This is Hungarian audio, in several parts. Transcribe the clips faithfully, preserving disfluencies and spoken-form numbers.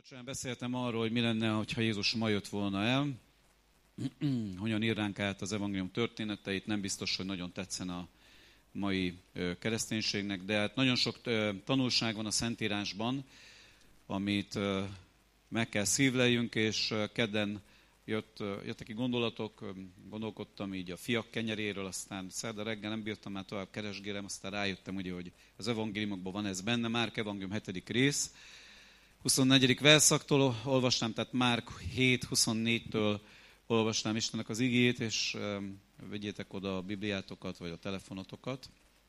Vacsán beszéltem arról, hogy mi lenne, ha Jézus ma jött volna el, hogyan írnánk át az evangélium történeteit, nem biztos, hogy nagyon tetszen a mai kereszténységnek, de hát nagyon sok tanulság van a Szentírásban, amit meg kell szívleljünk, és kedden jött, jöttek ki gondolatok, gondolkodtam így a fiak kenyeréről, aztán szerda reggel nem bírtam már tovább keresgélem, aztán rájöttem, ugye, hogy az evangéliumokban van ez benne, Márk evangélium hetedik rész, huszonnegyedik verszaktól olvastam, tehát Márk hét huszonnégytől olvastam Istennek az igét, és um, vegyétek oda a Bibliátokat, vagy a telefonotokat.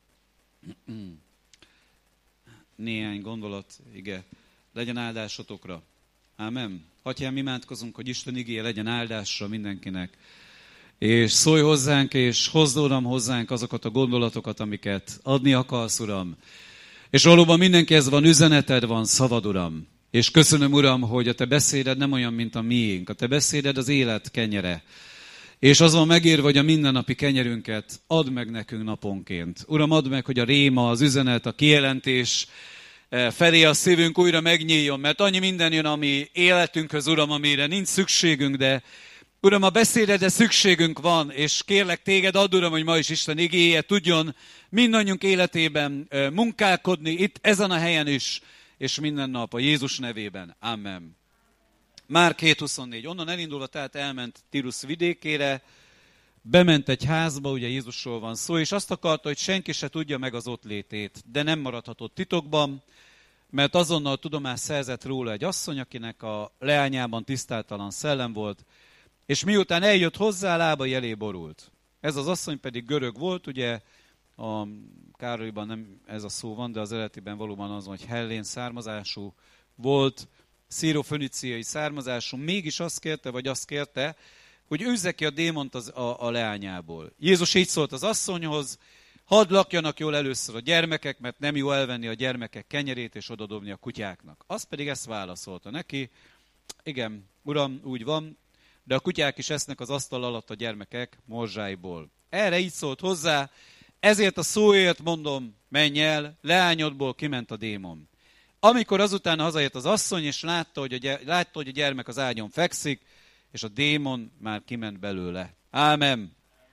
Néhány gondolat, ige, legyen áldásotokra. Ámen. Atyám, imádkozunk, hogy Isten igéje legyen áldásra mindenkinek. És szólj hozzánk, és hozd, Uram, hozzánk azokat a gondolatokat, amiket adni akarsz, Uram. És valóban mindenkihez van üzeneted, van szavad, Uram. És köszönöm, Uram, hogy a Te beszéded nem olyan, mint a miénk. A Te beszéded az élet kenyere. És az van megírva, hogy a mindennapi kenyerünket add meg nekünk naponként. Uram, add meg, hogy a réma, az üzenet, a kijelentés felé a szívünk újra megnyíljon, mert annyi minden jön, ami életünkhöz, Uram, amire nincs szükségünk, de Uram, a beszédedre szükségünk van, és kérlek Téged, add, Uram, hogy ma is Isten igéje tudjon mindannyiunk életében munkálkodni, itt ezen a helyen is, és minden nap a Jézus nevében. Amen. Márk hét huszonnégy. Onnan elindulva tehát elment Tirusz vidékére, bement egy házba, ugye Jézusról van szó, és azt akarta, hogy senki se tudja meg az ott létét, de nem maradhatott titokban, mert azonnal tudomást szerzett róla egy asszony, akinek a leányában tisztátalan szellem volt, és miután eljött hozzá, lábai elé borult. Ez az asszony pedig görög volt, ugye a Károlyban nem ez a szó van, de az eredetiben valóban az, hogy hellén származású volt, szíro-föniciai származású, mégis azt kérte, vagy azt kérte, hogy űzze ki a démont az, a, a leányából. Jézus így szólt az asszonyhoz, hadd lakjanak jól először a gyermekek, mert nem jó elvenni a gyermekek kenyerét és odadobni a kutyáknak. Az pedig ezt válaszolta neki, igen, Uram, úgy van, de a kutyák is esznek az asztal alatt a gyermekek morzsáiból. Erre így szólt hozzá, ezért a szóért mondom, menj el, leányodból kiment a démon. Amikor azután hazajött az asszony, és látta, hogy a, gyere, látta, hogy a gyermek az ágyon fekszik, és a démon már kiment belőle. Ámen.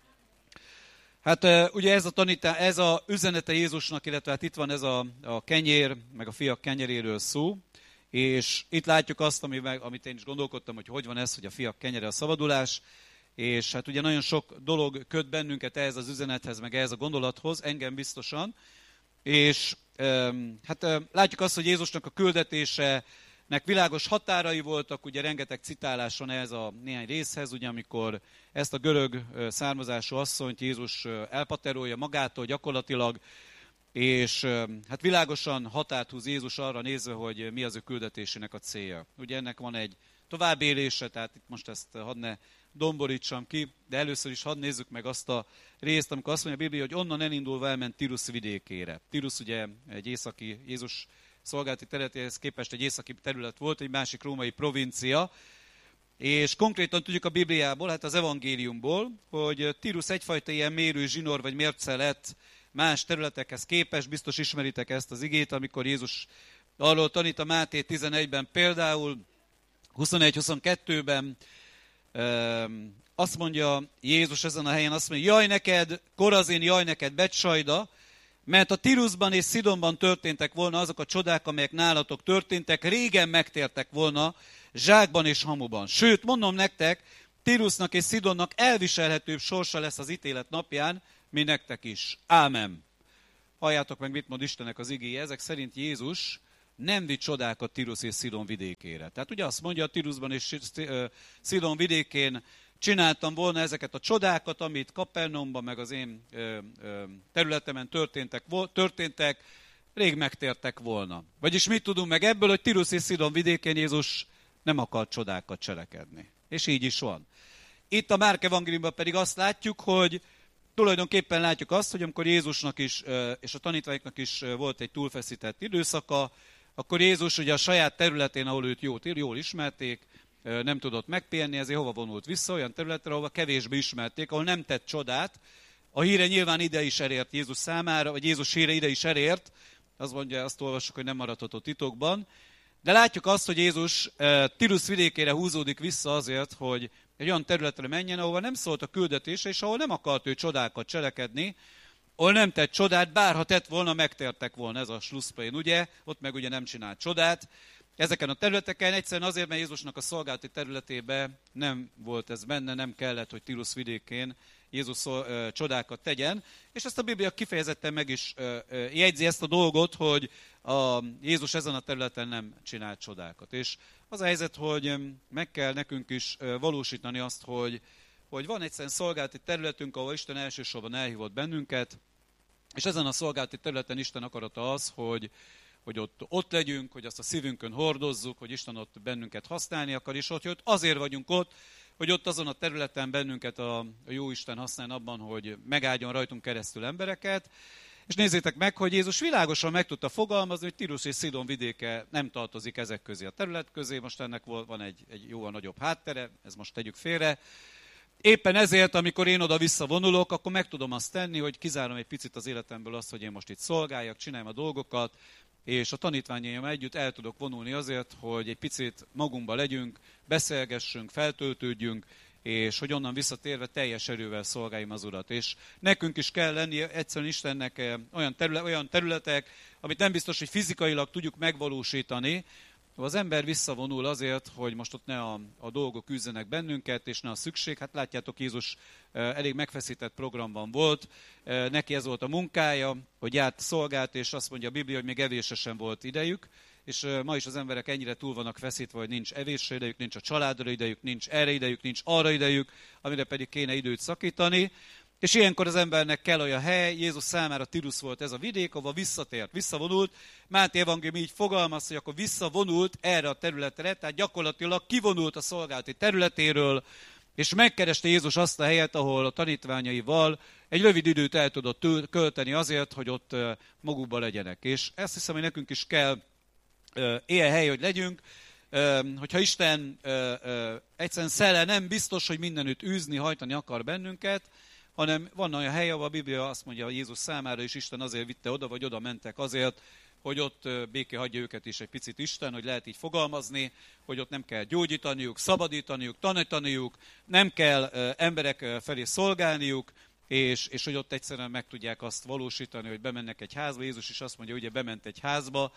Hát ugye ez a tanítás, ez a üzenete Jézusnak, illetve hát itt van ez a, a kenyér, meg a fiak kenyeréről szó, és itt látjuk azt, amit én is gondolkodtam, hogy hogy van ez, hogy a fiak kenyere a szabadulás, és hát ugye nagyon sok dolog köt bennünket ehhez az üzenethez, meg ehhez a gondolathoz, engem biztosan, és hát látjuk azt, hogy Jézusnak a küldetésének világos határai voltak, ugye rengeteg citálás van ehhez a néhány részhez, ugye amikor ezt a görög származású asszonyt Jézus elpaterolja magától gyakorlatilag, és hát világosan határt húz Jézus arra nézve, hogy mi az ő küldetésének a célja. Ugye ennek van egy továbbélése, tehát itt most ezt hadd ne domborítsam ki, de először is hadd nézzük meg azt a részt, amikor azt mondja a Biblia, hogy onnan elindulva elment Tirusz vidékére. Tirusz ugye egy északi, Jézus szolgálati területéhez képest egy északi terület volt, egy másik római provincia, és konkrétan tudjuk a Bibliából, hát az evangéliumból, hogy Tirusz egyfajta ilyen mérő zsinór vagy mérce lett más területekhez képest, biztos ismeritek ezt az igét, amikor Jézus arról tanít a Máté tizenegyben például, huszonegy huszonkettőben, azt mondja Jézus ezen a helyen, azt mondja, jaj neked, Korazin, jaj neked, Betsaida, mert a Tiruszban és Szidonban történtek volna azok a csodák, amelyek nálatok történtek, régen megtértek volna zsákban és hamuban. Sőt, mondom nektek, Tirusznak és Szidonnak elviselhetőbb sorsa lesz az ítélet napján, mint nektek is. Ámen. Halljátok meg, mit mond Istennek az igéje. Ezek szerint Jézus nem vitt csodákat Tirusz és Szidon vidékére. Tehát ugye azt mondja, a Tiruszban és Szidon vidékén csináltam volna ezeket a csodákat, amit Kapernaumban, meg az én ö, ö, területemen történtek, történtek, rég megtértek volna. Vagyis mit tudunk meg ebből, hogy Tirusz és Szidon vidékén Jézus nem akart csodákat cselekedni. És így is van. Itt a Márk evangéliumban pedig azt látjuk, hogy tulajdonképpen látjuk azt, hogy amikor Jézusnak is, és a tanítványoknak is volt egy túlfeszített időszaka, akkor Jézus ugye a saját területén, ahol őt jól, jól ismerték, nem tudott megpihenni, ezért hova vonult vissza, olyan területre, ahova kevésbé ismerték, ahol nem tett csodát. A híre nyilván ide is elért Jézus számára, vagy Jézus híre ide is elért, azt mondja, azt olvassuk, hogy nem maradhatott titokban, De látjuk azt, hogy Jézus Tirusz vidékére húzódik vissza azért, hogy egy olyan területre menjen, ahova nem szólt a küldetése, és ahol nem akart ő csodákat cselekedni, ahol nem tett csodát, bár ha tett volna, megtértek volna, ez a slusszpoén, ugye? Ott meg ugye nem csinált csodát. Ezeken a területeken egyszerűen azért, mert Jézusnak a szolgálati területében nem volt ez benne, nem kellett, hogy Tirusz vidékén Jézus szol, ö, csodákat tegyen. És ezt a Biblia kifejezetten meg is ö, ö, jegyzi ezt a dolgot, hogy a Jézus ezen a területen nem csinált csodákat. És az a helyzet, hogy meg kell nekünk is ö, valósítani azt, hogy, hogy van egyszerűen szolgálati területünk, ahol Isten elsősorban elhívott bennünket, és ezen a szolgálati területen Isten akarata az, hogy hogy ott, ott legyünk, hogy azt a szívünkön hordozzuk, hogy Isten ott bennünket használni akar, és hogy azért vagyunk ott, hogy ott azon a területen bennünket a, a jó Isten használ abban, hogy megáldjon rajtunk keresztül embereket. És nézzétek meg, hogy Jézus világosan meg tudta fogalmazni, hogy Tirusz és Szidon vidéke nem tartozik ezek közé a terület közé, most ennek van egy, egy jóval nagyobb háttere, ezt most tegyük félre. Éppen ezért, amikor én oda visszavonulok, akkor meg tudom azt tenni, hogy kizárom egy picit az életemből azt, hogy én most itt szolgáljak, csináljam a dolgokat, és a tanítványaim együtt el tudok vonulni azért, hogy egy picit magunkba legyünk, beszélgessünk, feltöltődjünk, és hogy onnan visszatérve teljes erővel szolgáljam az Urat. És nekünk is kell lenni egyszerűen Istennek olyan, terület, olyan területek, amit nem biztos, hogy fizikailag tudjuk megvalósítani. Az ember visszavonul azért, hogy most ott ne a, a dolgok üzzenek bennünket, és ne a szükség. Hát látjátok, Jézus elég megfeszített programban volt, neki ez volt a munkája, hogy járt, szolgált, és azt mondja a Biblia, hogy még evésre sem volt idejük, és ma is az emberek ennyire túl vannak feszítve, hogy nincs evésre idejük, nincs a családra idejük, nincs erre idejük, nincs arra idejük, amire pedig kéne időt szakítani. És ilyenkor az embernek kell olyan hely, Jézus számára Tirusz volt ez a vidék, ahova visszatért, visszavonult. Máté evangélium így fogalmaz, hogy akkor visszavonult erre a területre, tehát gyakorlatilag kivonult a szolgálati területéről, és megkereste Jézus azt a helyet, ahol a tanítványaival egy rövid időt el tudott költeni azért, hogy ott magukba legyenek. És ezt hiszem, hogy nekünk is kell ilyen hely, hogy legyünk, hogyha Isten egyszerűen szellem nem biztos, hogy mindenütt űzni, hajtani akar bennünket, hanem van olyan hely, ahol a Biblia azt mondja Jézus számára, és Isten azért vitte oda, vagy oda mentek azért, hogy ott béké hagyja őket is egy picit Isten, hogy lehet így fogalmazni, hogy ott nem kell gyógyítaniuk, szabadítaniuk, tanítaniuk, nem kell emberek felé szolgálniuk, és, és hogy ott egyszerűen meg tudják azt valósítani, hogy bemennek egy házba. Jézus is azt mondja, ugye bement egy házba,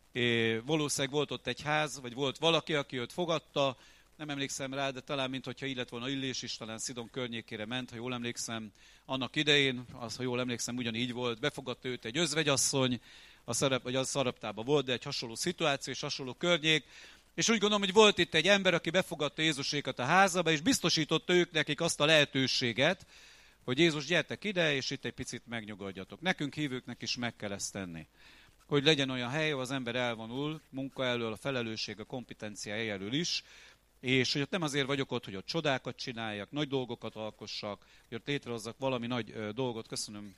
és valószínűleg volt ott egy ház, vagy volt valaki, aki őt fogadta, nem emlékszem rá, de talán mintha illet volna Illés is, talán Szidon környékére ment, ha jól emlékszem, annak idején, az, ha jól emlékszem, ugyanígy volt, befogadta őt egy özvegyasszony, a Szarab, vagy az Szaraptában volt, de egy hasonló szituáció és hasonló környék, és úgy gondolom, hogy volt itt egy ember, aki befogadta Jézusékat a házába, és biztosította ők nekik azt a lehetőséget, hogy Jézus, gyertek ide, és itt egy picit megnyugodjatok. Nekünk hívőknek is meg kell ezt tenni. Hogy legyen olyan hely, ahol az ember elvonul, munka elől, a felelősség, a kompetenciája elől is, és hogy ott nem azért vagyok ott, hogy ott csodákat csináljak, nagy dolgokat alkossak, hogy ott létrehozzak valami nagy ö, dolgot, köszönöm,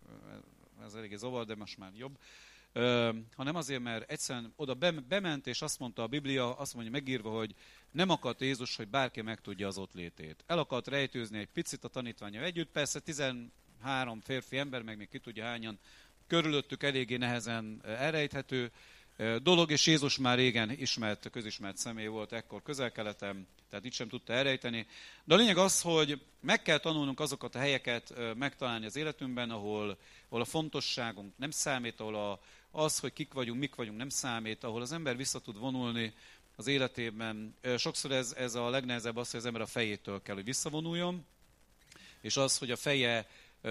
ez eléggé zavar, de most már jobb, ö, hanem azért, mert egyszerűen oda bement, és azt mondta a Biblia, azt mondja megírva, hogy nem akart Jézus, hogy bárki megtudja az ott létét. El akart rejtőzni egy picit a tanítványa együtt, persze tizenhárom férfi ember, meg még ki tudja hányan, körülöttük eléggé nehezen elrejthető dolog, és Jézus már régen ismert, közismert személy volt ekkor Közel-Keleten, tehát itt sem tudta elrejteni. De a lényeg az, hogy meg kell tanulnunk azokat a helyeket megtalálni az életünkben, ahol, ahol a fontosságunk nem számít, ahol a, az, hogy kik vagyunk, mik vagyunk nem számít, ahol az ember vissza tud vonulni az életében. Sokszor ez, ez a legnehezebb az, hogy az ember a fejétől kell, hogy visszavonuljon, és az, hogy a feje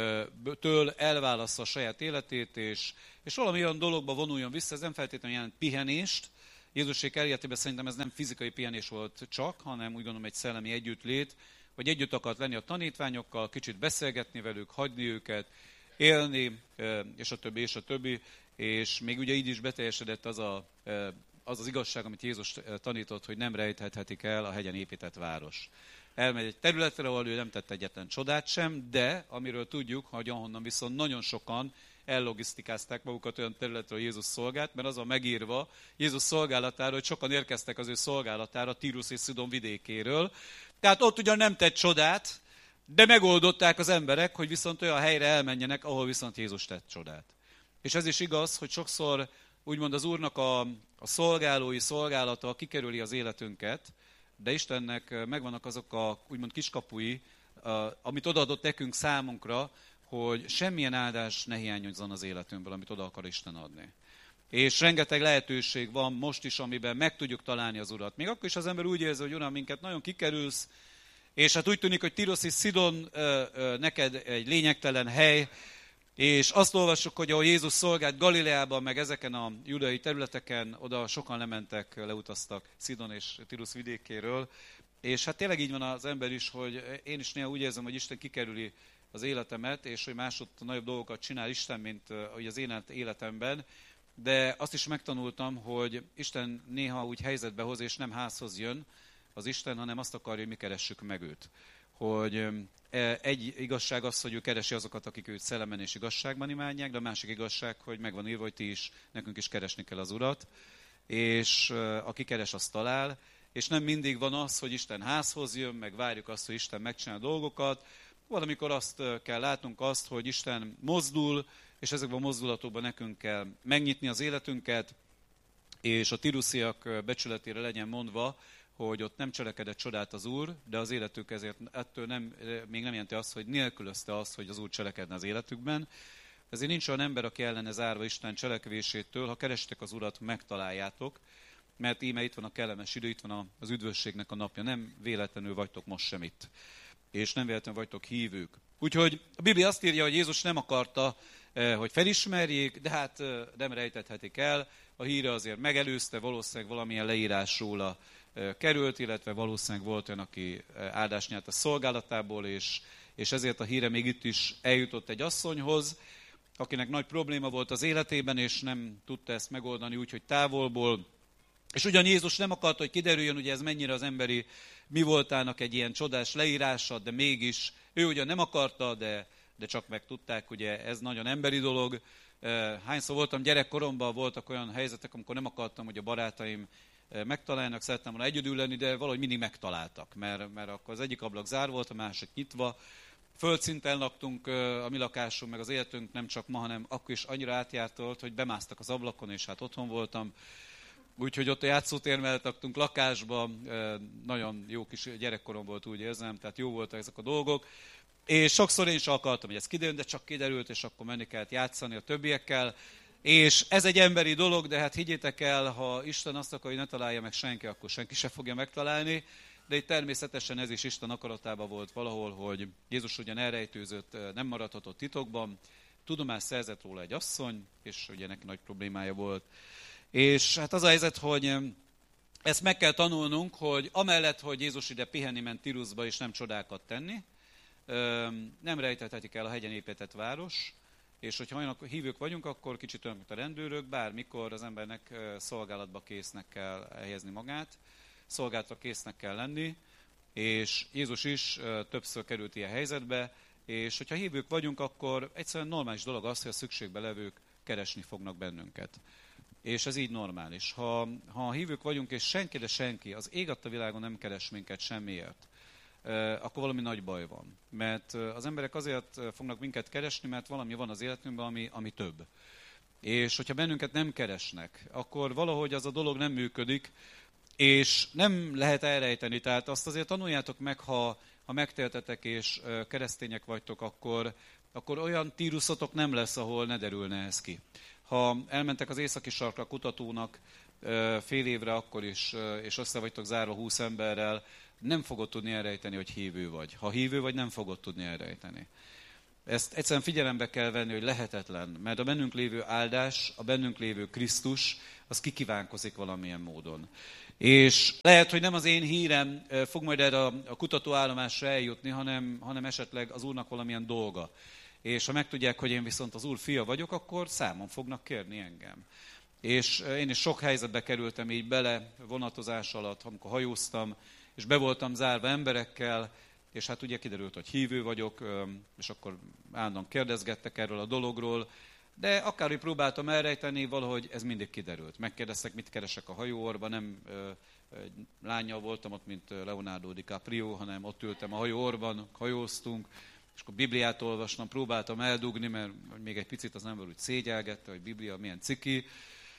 től elválassza a saját életét, és, és valami olyan dologba vonuljon vissza, ez nem feltétlenül jelent pihenést. Jézusék elértében szerintem ez nem fizikai pihenés volt csak, hanem úgy gondolom egy szellemi együttlét, hogy együtt akart lenni a tanítványokkal, kicsit beszélgetni velük, hagyni őket, élni, és a többi, és a többi, és még ugye így is beteljesedett az a, az, az igazság, amit Jézus tanított, hogy nem rejthethetik el a hegyen épített város. Elmegy egy területre, ahol ő nem tett egyetlen csodát sem, de amiről tudjuk, hogy ahonnan viszont nagyon sokan ellogisztikázták magukat olyan területre, hogy Jézus szolgált, mert az van megírva Jézus szolgálatára, hogy sokan érkeztek az ő szolgálatára Tirusz és Szidon vidékéről. Tehát ott ugyan nem tett csodát, de megoldották az emberek, hogy viszont olyan helyre elmenjenek, ahol viszont Jézus tett csodát. És ez is igaz, hogy sokszor úgymond az Úrnak a, a szolgálói szolgálata kikerüli az életünket, de Istennek megvannak azok a úgymond kiskapui, amit odaadott nekünk számunkra, hogy semmilyen áldás ne hiányozzon az életünkből, amit oda akar Isten adni. És rengeteg lehetőség van most is, amiben meg tudjuk találni az Urat. Még akkor is az ember úgy érzi, hogy Uram, minket nagyon kikerülsz, és hát úgy tűnik, hogy Tirosz és Szidon neked egy lényegtelen hely, és azt olvassuk, hogy ahol Jézus szolgált Galileában, meg ezeken a judai területeken, oda sokan lementek, leutaztak Szidon és Tirosz vidékéről. És hát tényleg így van az ember is, hogy én is néha úgy érzem, hogy Isten kikerüli az életemet, és hogy másod nagyobb dolgokat csinál Isten, mint az én életemben. De azt is megtanultam, hogy Isten néha úgy helyzetbe hoz, és nem házhoz jön az Isten, hanem azt akarja, hogy mi keressük meg őt. Hogy egy igazság az, hogy ő keresi azokat, akik őt szellemen és igazságban imádják, de a másik igazság, hogy megvan írva, hogy ti is, nekünk is keresni kell az Urat, és aki keres, azt talál, és nem mindig van az, hogy Isten házhoz jön, meg várjuk azt, hogy Isten megcsinál dolgokat. Valamikor azt kell látnunk azt, hogy Isten mozdul, és ezekben a mozdulatokban nekünk kell megnyitni az életünket, és a tirusziak becsületére legyen mondva, hogy ott nem cselekedett csodát az Úr, de az életük ezért ettől nem, még nem jelenti azt, hogy nélkülözte azt, hogy az Úr cselekedne az életükben. Ezért nincs olyan ember, aki ellene zárva Isten cselekvésétől. Ha kerestek az Urat, megtaláljátok, mert íme itt van a kellemes idő, itt van az üdvösségnek a napja. Nem véletlenül vagytok most sem itt, és nem véletlenül vagytok hívők. Úgyhogy a Biblia azt írja, hogy Jézus nem akarta, hogy felismerjék, de hát nem rejtethetik el. A híre azért megelőzte, valószínűleg valamilyen leírás róla került, illetve valószínűleg volt olyan, aki áldást nyert a szolgálatából, és, és ezért a híre még itt is eljutott egy asszonyhoz, akinek nagy probléma volt az életében, és nem tudta ezt megoldani úgy, hogy távolból. És ugyan Jézus nem akarta, hogy kiderüljön, ugye ez mennyire az emberi mi voltának egy ilyen csodás leírása, de mégis ő ugyan nem akarta, de, de csak megtudták, ugye ez nagyon emberi dolog. Hányszor voltam gyerekkoromban, voltak olyan helyzetek, amikor nem akartam, hogy a barátaim megtalálnak, szerettem volna egyedül lenni, de valahogy mindig megtaláltak, mert, mert akkor az egyik ablak zár volt, a másik nyitva. Földszinten laktunk, a mi lakásunk, meg az életünk nem csak ma, hanem akkor is annyira átjártolt, hogy bemásztak az ablakon, és hát otthon voltam. Úgyhogy ott a játszótér mellett laktunk lakásba, nagyon jó kis gyerekkorom volt, úgy érzem, tehát jó voltak ezek a dolgok. És sokszor én is akartam, hogy ez kiderült, de csak kiderült, és akkor menni kellett játszani a többiekkel. És ez egy emberi dolog, de hát higgyétek el, ha Isten azt akar, hogy ne találja meg senki, akkor senki se fogja megtalálni. De itt természetesen ez is Isten akaratában volt valahol, hogy Jézus ugyan elrejtőzött, nem maradhatott titokban. Tudomást szerzett róla egy asszony, és ugye neki nagy problémája volt. És hát az a helyzet, hogy ezt meg kell tanulnunk, hogy amellett, hogy Jézus ide pihenni ment Tiruszba, és nem csodákat tenni, nem rejtethetik el a hegyen épített város, és hogyha olyan hívők vagyunk, akkor kicsit olyan, mint a rendőrök, bármikor az embernek szolgálatba késznek kell helyezni magát, szolgálatra késznek kell lenni, és Jézus is többször került ilyen helyzetbe, és hogyha hívők vagyunk, akkor egyszerűen normális dolog az, hogy a szükségbe levők keresni fognak bennünket. És ez így normális. Ha, ha hívők vagyunk, és senki, de senki, az ég adta világon nem keres minket semmiért, akkor valami nagy baj van. Mert az emberek azért fognak minket keresni, mert valami van az életünkben, ami, ami több. És hogyha bennünket nem keresnek, akkor valahogy az a dolog nem működik, és nem lehet elrejteni. Tehát azt azért tanuljátok meg, ha, ha megtértetek és keresztények vagytok, akkor, akkor olyan Tíruszotok nem lesz, ahol ne derülne ez ki. Ha elmentek az északi sarkra kutatónak fél évre akkor is, és össze vagytok zárva húsz emberrel, nem fogod tudni elrejteni, hogy hívő vagy. Ha hívő vagy, nem fogod tudni elrejteni. Ezt egyszerűen figyelembe kell venni, hogy lehetetlen, mert a bennünk lévő áldás, a bennünk lévő Krisztus, az kikívánkozik valamilyen módon. És lehet, hogy nem az én hírem fog majd erre a kutatóállomásra eljutni, hanem, hanem esetleg az Úrnak valamilyen dolga. És ha megtudják, hogy én viszont az Úr fia vagyok, akkor számon fognak kérni engem. És én is sok helyzetbe kerültem így bele vonatozás alatt, amikor hajóztam, és be voltam zárva emberekkel, és hát ugye kiderült, hogy hívő vagyok, és akkor állandóan kérdezgettek erről a dologról, de akárhogy próbáltam elrejteni, valahogy ez mindig kiderült. Megkérdeztek, mit keresek a hajóorban, nem egy lányjal voltam ott, mint Leonardo DiCaprio, hanem ott ültem a hajóorban, hajóztunk, és akkor Bibliát olvastam, próbáltam eldugni, mert még egy picit az ember úgy szégyelgette, hogy Biblia milyen ciki,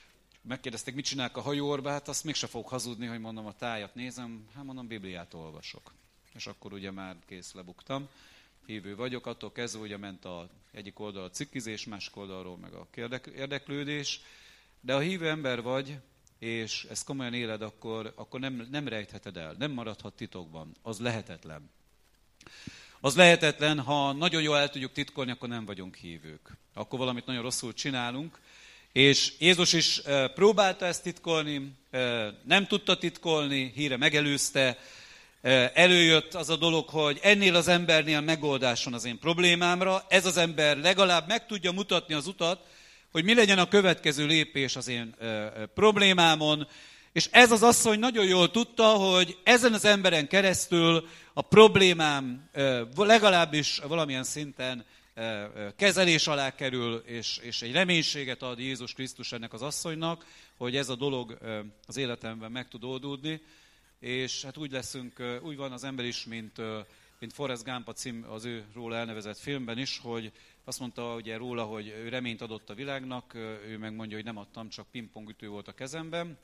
megkérdezték, mit csinálok a hajóorbát, azt mégse fogok hazudni, hogy mondom, a tájat nézem, hát mondom, Bibliát olvasok. És akkor ugye már kész, lebuktam. Hívő vagyok, attól kezdve ugye ment a egyik oldal a cikkizés, másik oldalról meg a érdeklődés. De ha hívő ember vagy, és ezt komolyan éled, akkor, akkor nem, nem rejtheted el, nem maradhat titokban. Az lehetetlen. Az lehetetlen, ha nagyon jól el tudjuk titkolni, akkor nem vagyunk hívők. Akkor valamit nagyon rosszul csinálunk. És Jézus is próbálta ezt titkolni, nem tudta titkolni, híre megelőzte. Előjött az a dolog, hogy ennél az embernél megoldás van az én problémámra. Ez az ember legalább meg tudja mutatni az utat, hogy mi legyen a következő lépés az én problémámon. És ez az asszony nagyon jól tudta, hogy ezen az emberen keresztül a problémám legalábbis valamilyen szinten kezelés alá kerül, és, és egy reménységet ad Jézus Krisztus ennek az asszonynak, hogy ez a dolog az életemben meg tud oldódni. És hát úgy leszünk, úgy van az ember is, mint, mint Forrest Gump a cím, az ő róla elnevezett filmben is, hogy azt mondta ugye róla, hogy ő reményt adott a világnak, ő megmondja, hogy nem adtam, csak pingpongütő volt a kezemben.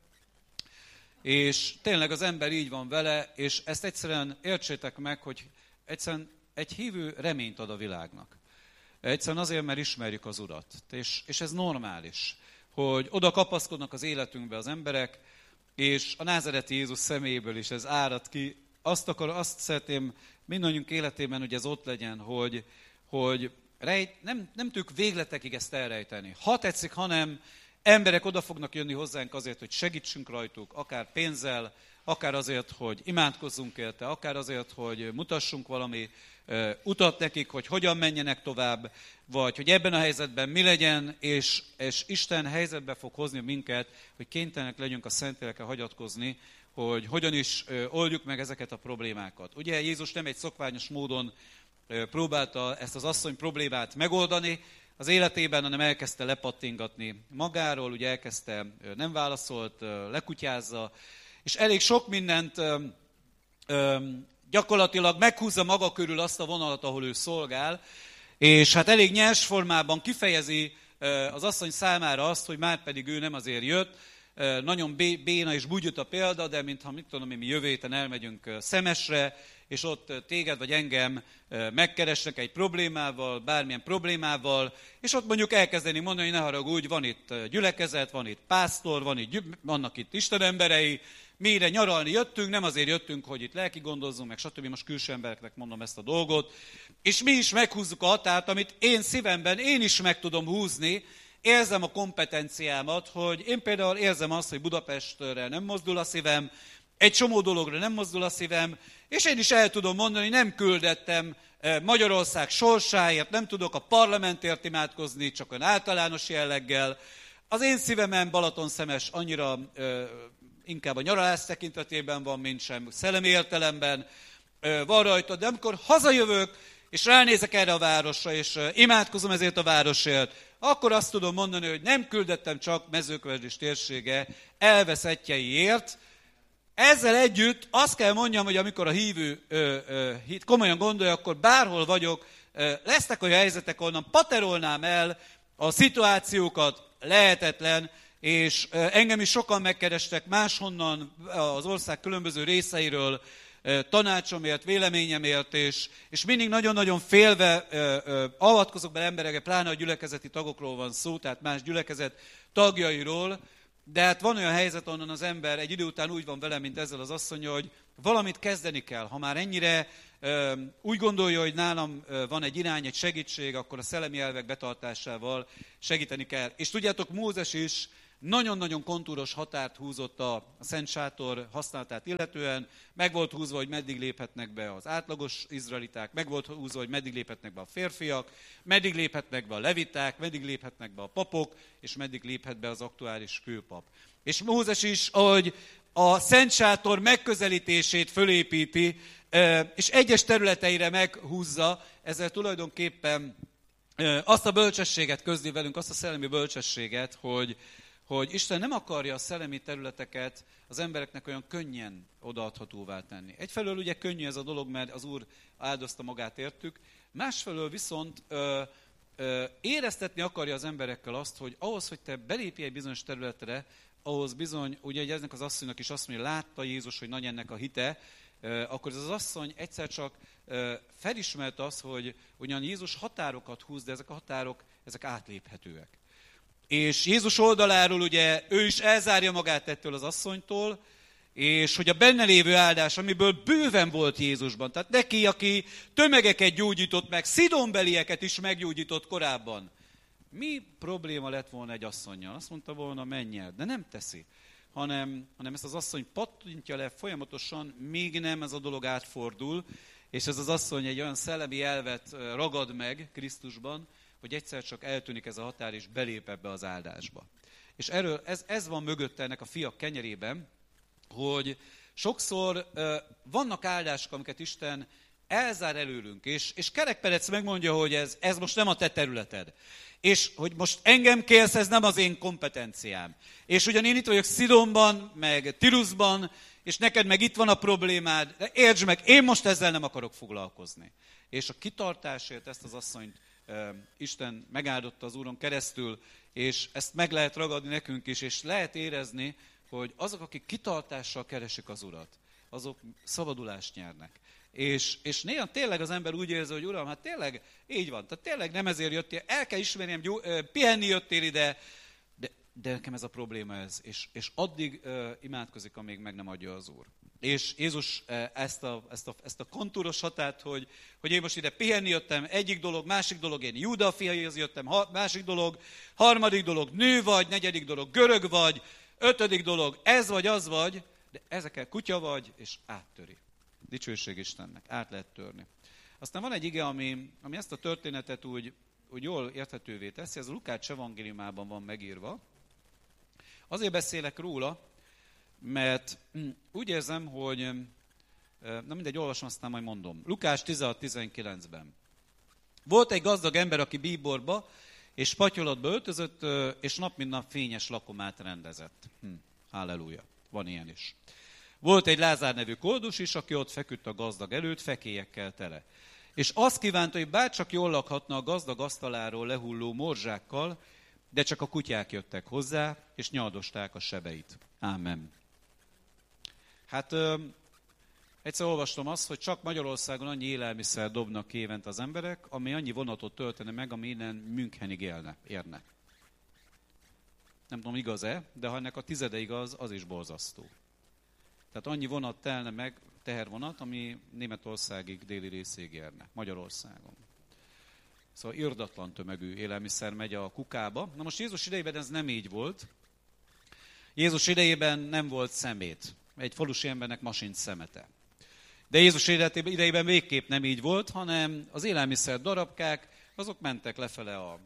És tényleg az ember így van vele, és ezt egyszerűen értsétek meg, hogy egyszerűen egy hívő reményt ad a világnak. Egyszerűen azért, mert ismerjük az Urat. És, és ez normális, hogy oda kapaszkodnak az életünkbe az emberek, és a názáreti Jézus személyéből is ez árad ki. Azt, akar, azt szeretném mindannyiunk életében, hogy ez ott legyen, hogy, hogy rejt, nem, nem tudjuk végletekig ezt elrejteni. Ha tetszik, hanem emberek oda fognak jönni hozzánk azért, hogy segítsünk rajtuk, akár pénzzel, akár azért, hogy imádkozzunk érte, akár azért, hogy mutassunk valami uh, utat nekik, hogy hogyan menjenek tovább, vagy hogy ebben a helyzetben mi legyen, és, és Isten helyzetbe fog hozni minket, hogy kénytelenek legyünk a Szentlélekre hagyatkozni, hogy hogyan is uh, oldjuk meg ezeket a problémákat. Ugye Jézus nem egy szokványos módon uh, próbálta ezt az asszony problémát megoldani az életében, hanem elkezdte lepattingatni magáról, ugye elkezdte, uh, nem válaszolt, uh, lekutyázza, és elég sok mindent ö, ö, gyakorlatilag meghúzza maga körül azt a vonalat, ahol ő szolgál, és hát elég nyers formában kifejezi ö, az asszony számára azt, hogy már pedig ő nem azért jött. Ö, nagyon béna és bugyuta példa, de mintha mit tudom, mi jövő héten elmegyünk Szemesre, és ott téged vagy engem megkeresnek egy problémával, bármilyen problémával, és ott mondjuk elkezdeni mondani, hogy ne haragudj, van itt gyülekezet, van itt pásztor, van itt, vannak itt Isten emberei, mi ide nyaralni jöttünk, nem azért jöttünk, hogy itt lelki gondozzunk, meg stb. Most külső embereknek mondom ezt a dolgot, és mi is meghúzzuk a határt, amit én szívemben, én is meg tudom húzni, érzem a kompetenciámat, hogy én például érzem azt, hogy Budapestre nem mozdul a szívem, egy csomó dologra nem mozdul a szívem, és én is el tudom mondani, hogy nem küldettem Magyarország sorsáért, nem tudok a parlamentért imádkozni, csak olyan általános jelleggel. Az én szívemen Balatonszemes annyira ö, inkább a nyaralás tekintetében van, mint sem szellemi értelemben ö, van rajta, de amikor hazajövök, és ránézek erre a városra, és ö, imádkozom ezért a városért, akkor azt tudom mondani, hogy nem küldettem csak Mezőkövesd térsége elveszettjeiért. Ezzel együtt azt kell mondjam, hogy amikor a hívő ö, ö, hit, komolyan gondolja, akkor bárhol vagyok, ö, lesznek olyan helyzetek, onnan paterolnám el a szituációkat, lehetetlen, és ö, engem is sokan megkerestek máshonnan az ország különböző részeiről ö, tanácsomért, véleményemért, és, és mindig nagyon-nagyon félve ö, ö, avatkozok be emberekre, pláne a gyülekezeti tagokról van szó, tehát más gyülekezet tagjairól. De hát van olyan helyzet, onnan az ember egy idő után úgy van vele, mint ezzel az asszonnyal, hogy valamit kezdeni kell. Ha már ennyire ö, úgy gondolja, hogy nálam ö, van egy irány, egy segítség, akkor a szellemi elvek betartásával segíteni kell. És tudjátok, Mózes is nagyon-nagyon kontúros határt húzott a, a Szent Sátor használatát illetően. Meg volt húzva, hogy meddig léphetnek be az átlagos izraeliták, meg volt húzva, hogy meddig léphetnek be a férfiak, meddig léphetnek be a leviták, meddig léphetnek be a papok, és meddig léphet be az aktuális kőpap. És Mózes is, ahogy a Szent Sátor megközelítését fölépíti, és egyes területeire meghúzza, ezzel tulajdonképpen azt a bölcsességet közli velünk, azt a szellemi bölcsességet, hogy hogy Isten nem akarja a szellemi területeket az embereknek olyan könnyen odaadhatóvá tenni. Egyfelől ugye könnyű ez a dolog, mert az Úr áldozta magát értük, másfelől viszont ö, ö, éreztetni akarja az emberekkel azt, hogy ahhoz, hogy te belépj egy bizonyos területre, ahhoz bizony, ugye eznek az asszonynak is azt mondja, látta Jézus, hogy nagy ennek a hite, akkor ez az asszony egyszer csak felismerte azt, hogy ugyan Jézus határokat húz, de ezek a határok, ezek átléphetőek. És Jézus oldaláról ugye ő is elzárja magát ettől az asszonytól, és hogy a benne lévő áldás, amiből bőven volt Jézusban, tehát neki, aki tömegeket gyógyított meg, szidonbelieket is meggyógyított korábban, mi probléma lett volna egy asszonnyal? Azt mondta volna, menj el, de nem teszi. Hanem, hanem ezt az asszony pattintja le folyamatosan, míg nem ez a dolog átfordul, és ez az asszony egy olyan szellemi elvet ragad meg Krisztusban, hogy egyszer csak eltűnik ez a határ, és belép ebbe az áldásba. És erről, ez, ez van mögötte ennek a fiak kenyerében, hogy sokszor uh, vannak áldások, amiket Isten elzár előlünk, és, és Kerekperec megmondja, hogy ez, ez most nem a te területed. És hogy most engem kérsz, ez nem az én kompetenciám. És ugyan én itt vagyok Szidonban, meg Tiruszban, és neked meg itt van a problémád, de értsd meg, én most ezzel nem akarok foglalkozni. És a kitartásért ezt az asszonyt uh, Isten megáldotta az Úron keresztül, és ezt meg lehet ragadni nekünk is, és lehet érezni, hogy azok, akik kitartással keresik az Urat, azok szabadulást nyernek. És, és néha tényleg az ember úgy érzi, hogy Uram, hát tényleg így van, tehát tényleg nem ezért jöttél, el kell ismernem, jó, pihenni jöttél ide, de, de nekem ez a probléma ez. És, és addig uh, imádkozik, amíg meg nem adja az Úr. És Jézus uh, ezt, a, ezt, a, ezt a kontúros határt, hogy, hogy én most ide pihenni jöttem, egyik dolog, másik dolog, én Júda fiaihoz jöttem, ha, másik dolog, harmadik dolog, nő vagy, negyedik dolog, görög vagy, ötödik dolog, ez vagy, az vagy, de ezekkel kutya vagy, és áttöri. Dicsőség Istennek, át lehet törni. Aztán van egy ige, ami, ami ezt a történetet úgy, úgy jól érthetővé teszi, ez a Lukács evangéliumában van megírva. Azért beszélek róla, mert úgy érzem, hogy, na mindegy, olvasom, aztán majd mondom. Lukács tizenhat tizenkilencben. Volt egy gazdag ember, aki bíborba, és patyolatba öltözött, és nap mint nap fényes lakomát rendezett. Hm, halleluja, van ilyen is. Volt egy Lázár nevű koldus is, aki ott feküdt a gazdag előtt, fekélyekkel tele. És azt kívánta, hogy bárcsak jól lakhatna a gazdag asztaláról lehulló morzsákkal, de csak a kutyák jöttek hozzá, és nyaldosták a sebeit. Ámen. Hát ö, egyszer olvastam azt, hogy csak Magyarországon annyi élelmiszer dobnak évente az emberek, ami annyi vonatot töltene meg, ami innen Münchenig élne, érne. Nem tudom, igaz-e, de ha ennek a tizede igaz, az is borzasztó. Tehát annyi vonat telne meg, tehervonat, ami Németországig, déli részéig érne, Magyarországon. Szóval irdatlan tömegű élelmiszer megy a kukába. Na most Jézus idejében ez nem így volt. Jézus idejében nem volt szemét. Egy falusi embernek masint szemete. De Jézus idejében végképp nem így volt, hanem az élelmiszer darabkák, azok mentek lefele a,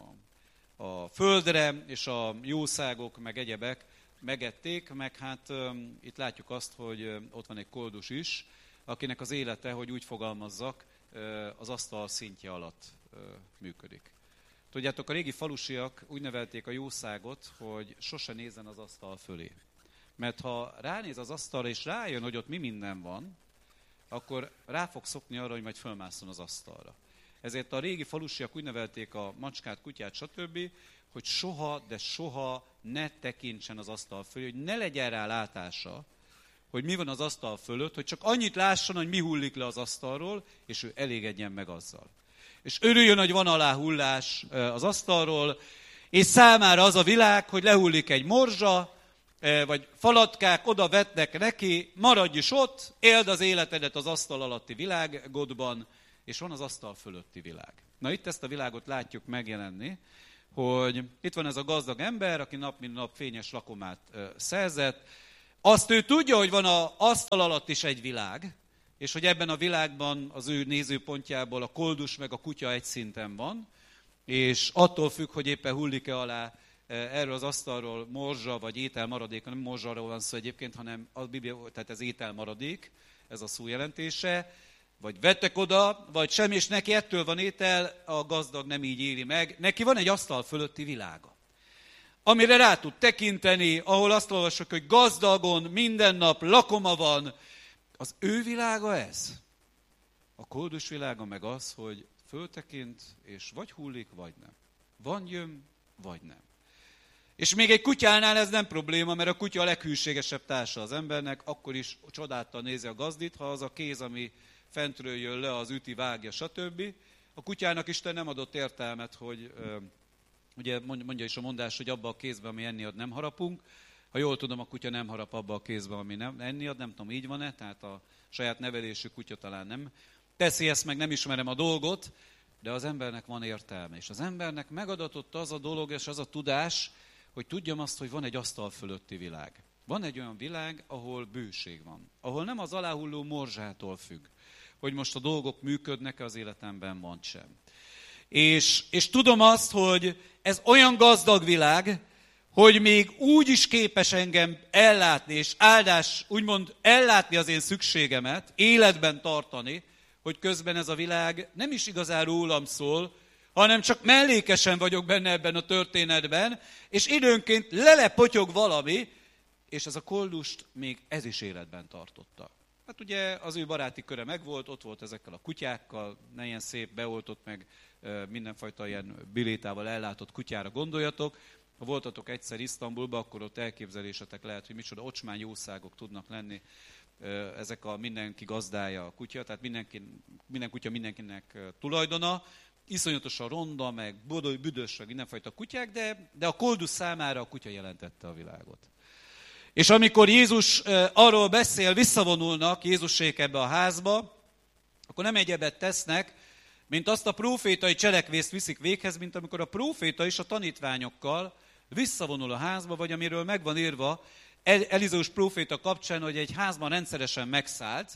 a, a földre, és a jószágok, meg egyebek megették, meg hát um, itt látjuk azt, hogy um, ott van egy koldus is, akinek az élete, hogy úgy fogalmazzak, uh, az asztal szintje alatt uh, működik. Tudjátok, a régi falusiak úgy nevelték a jószágot, hogy sose nézzen az asztal fölé. Mert ha ránéz az asztalra, és rájön, hogy ott mi minden van, akkor rá fog szokni arra, hogy majd fölmászon az asztalra. Ezért a régi falusiak úgy nevelték a macskát, kutyát, stb., hogy soha, de soha ne tekintsen az asztal fölé, hogy ne legyen rá látása, hogy mi van az asztal fölött, hogy csak annyit lásson, hogy mi hullik le az asztalról, és ő elégedjen meg azzal. És örüljön, hogy van alá hullás az asztalról, és számára az a világ, hogy lehullik egy morzsa, vagy falatkák oda vetnek neki, maradj is ott, éld az életedet az asztal alatti világodban, és van az asztal fölötti világ. Na itt ezt a világot látjuk megjelenni, hogy itt van ez a gazdag ember, aki nap mint nap fényes lakomát ö, szerzett. Azt ő tudja, hogy van az asztal alatt is egy világ, és hogy ebben a világban az ő nézőpontjából a koldus meg a kutya egy szinten van, és attól függ, hogy éppen hullik-e alá erről az asztalról morzsa vagy ételmaradék, nem morzsarról van szó egyébként, hanem a Biblia, tehát ez ételmaradék, ez a szó jelentése, vagy vettek oda, vagy sem, és neki ettől van étel, a gazdag nem így éli meg. Neki van egy asztal fölötti világa, amire rá tud tekinteni, ahol azt olvasok, hogy gazdagon minden nap lakoma van. Az ő világa ez. A koldus világa meg az, hogy föltekint, és vagy hullik, vagy nem. Van jön, vagy nem. És még egy kutyánál ez nem probléma, mert a kutya a leghűségesebb társa az embernek, akkor is csodáltal nézi a gazdit, ha az a kéz, ami fentről jön le, az üti, vágja, stb. A kutyának Isten nem adott értelmet, hogy ugye mondja is a mondás, hogy abba a kézbe, ami enni ad, nem harapunk. Ha jól tudom, a kutya nem harap abba a kézbe, ami nem enni ad, nem tudom, így van-e, tehát a saját nevelésű kutya talán nem teszi ezt, meg nem ismerem a dolgot, de az embernek van értelme. És az embernek megadatott az a dolog és az a tudás, hogy tudjam azt, hogy van egy asztal fölötti világ. Van egy olyan világ, ahol bőség van. Ahol nem az aláhulló morzsától függ, hogy most a dolgok működnek az életemben, vagy sem. És, és tudom azt, hogy ez olyan gazdag világ, hogy még úgy is képes engem ellátni, és áldás, úgymond ellátni az én szükségemet, életben tartani, hogy közben ez a világ nem is igazán rólam szól, hanem csak mellékesen vagyok benne ebben a történetben, és időnként lelepotyog valami, és ez a koldust még ez is életben tartotta. Hát ugye az ő baráti köre megvolt, ott volt ezekkel a kutyákkal, ne ilyen szép, beoltott meg mindenfajta ilyen bilétával ellátott kutyára gondoljatok. Ha voltatok egyszer Isztambulba, akkor ott elképzelésetek lehet, hogy micsoda ocsmány jószágok tudnak lenni. Ezek a mindenki gazdája a kutya, tehát mindenki, minden kutya mindenkinek tulajdona. Iszonyatosan ronda, meg büdös, meg mindenfajta kutyák, de, de a koldus számára a kutya jelentette a világot. És amikor Jézus arról beszél, visszavonulnak Jézusék ebbe a házba, akkor nem egyebet tesznek, mint azt a prófétai cselekvést viszik véghez, mint amikor a próféta is a tanítványokkal visszavonul a házba, vagy amiről meg van írva Elizeus próféta kapcsán, hogy egy házban rendszeresen megszállt,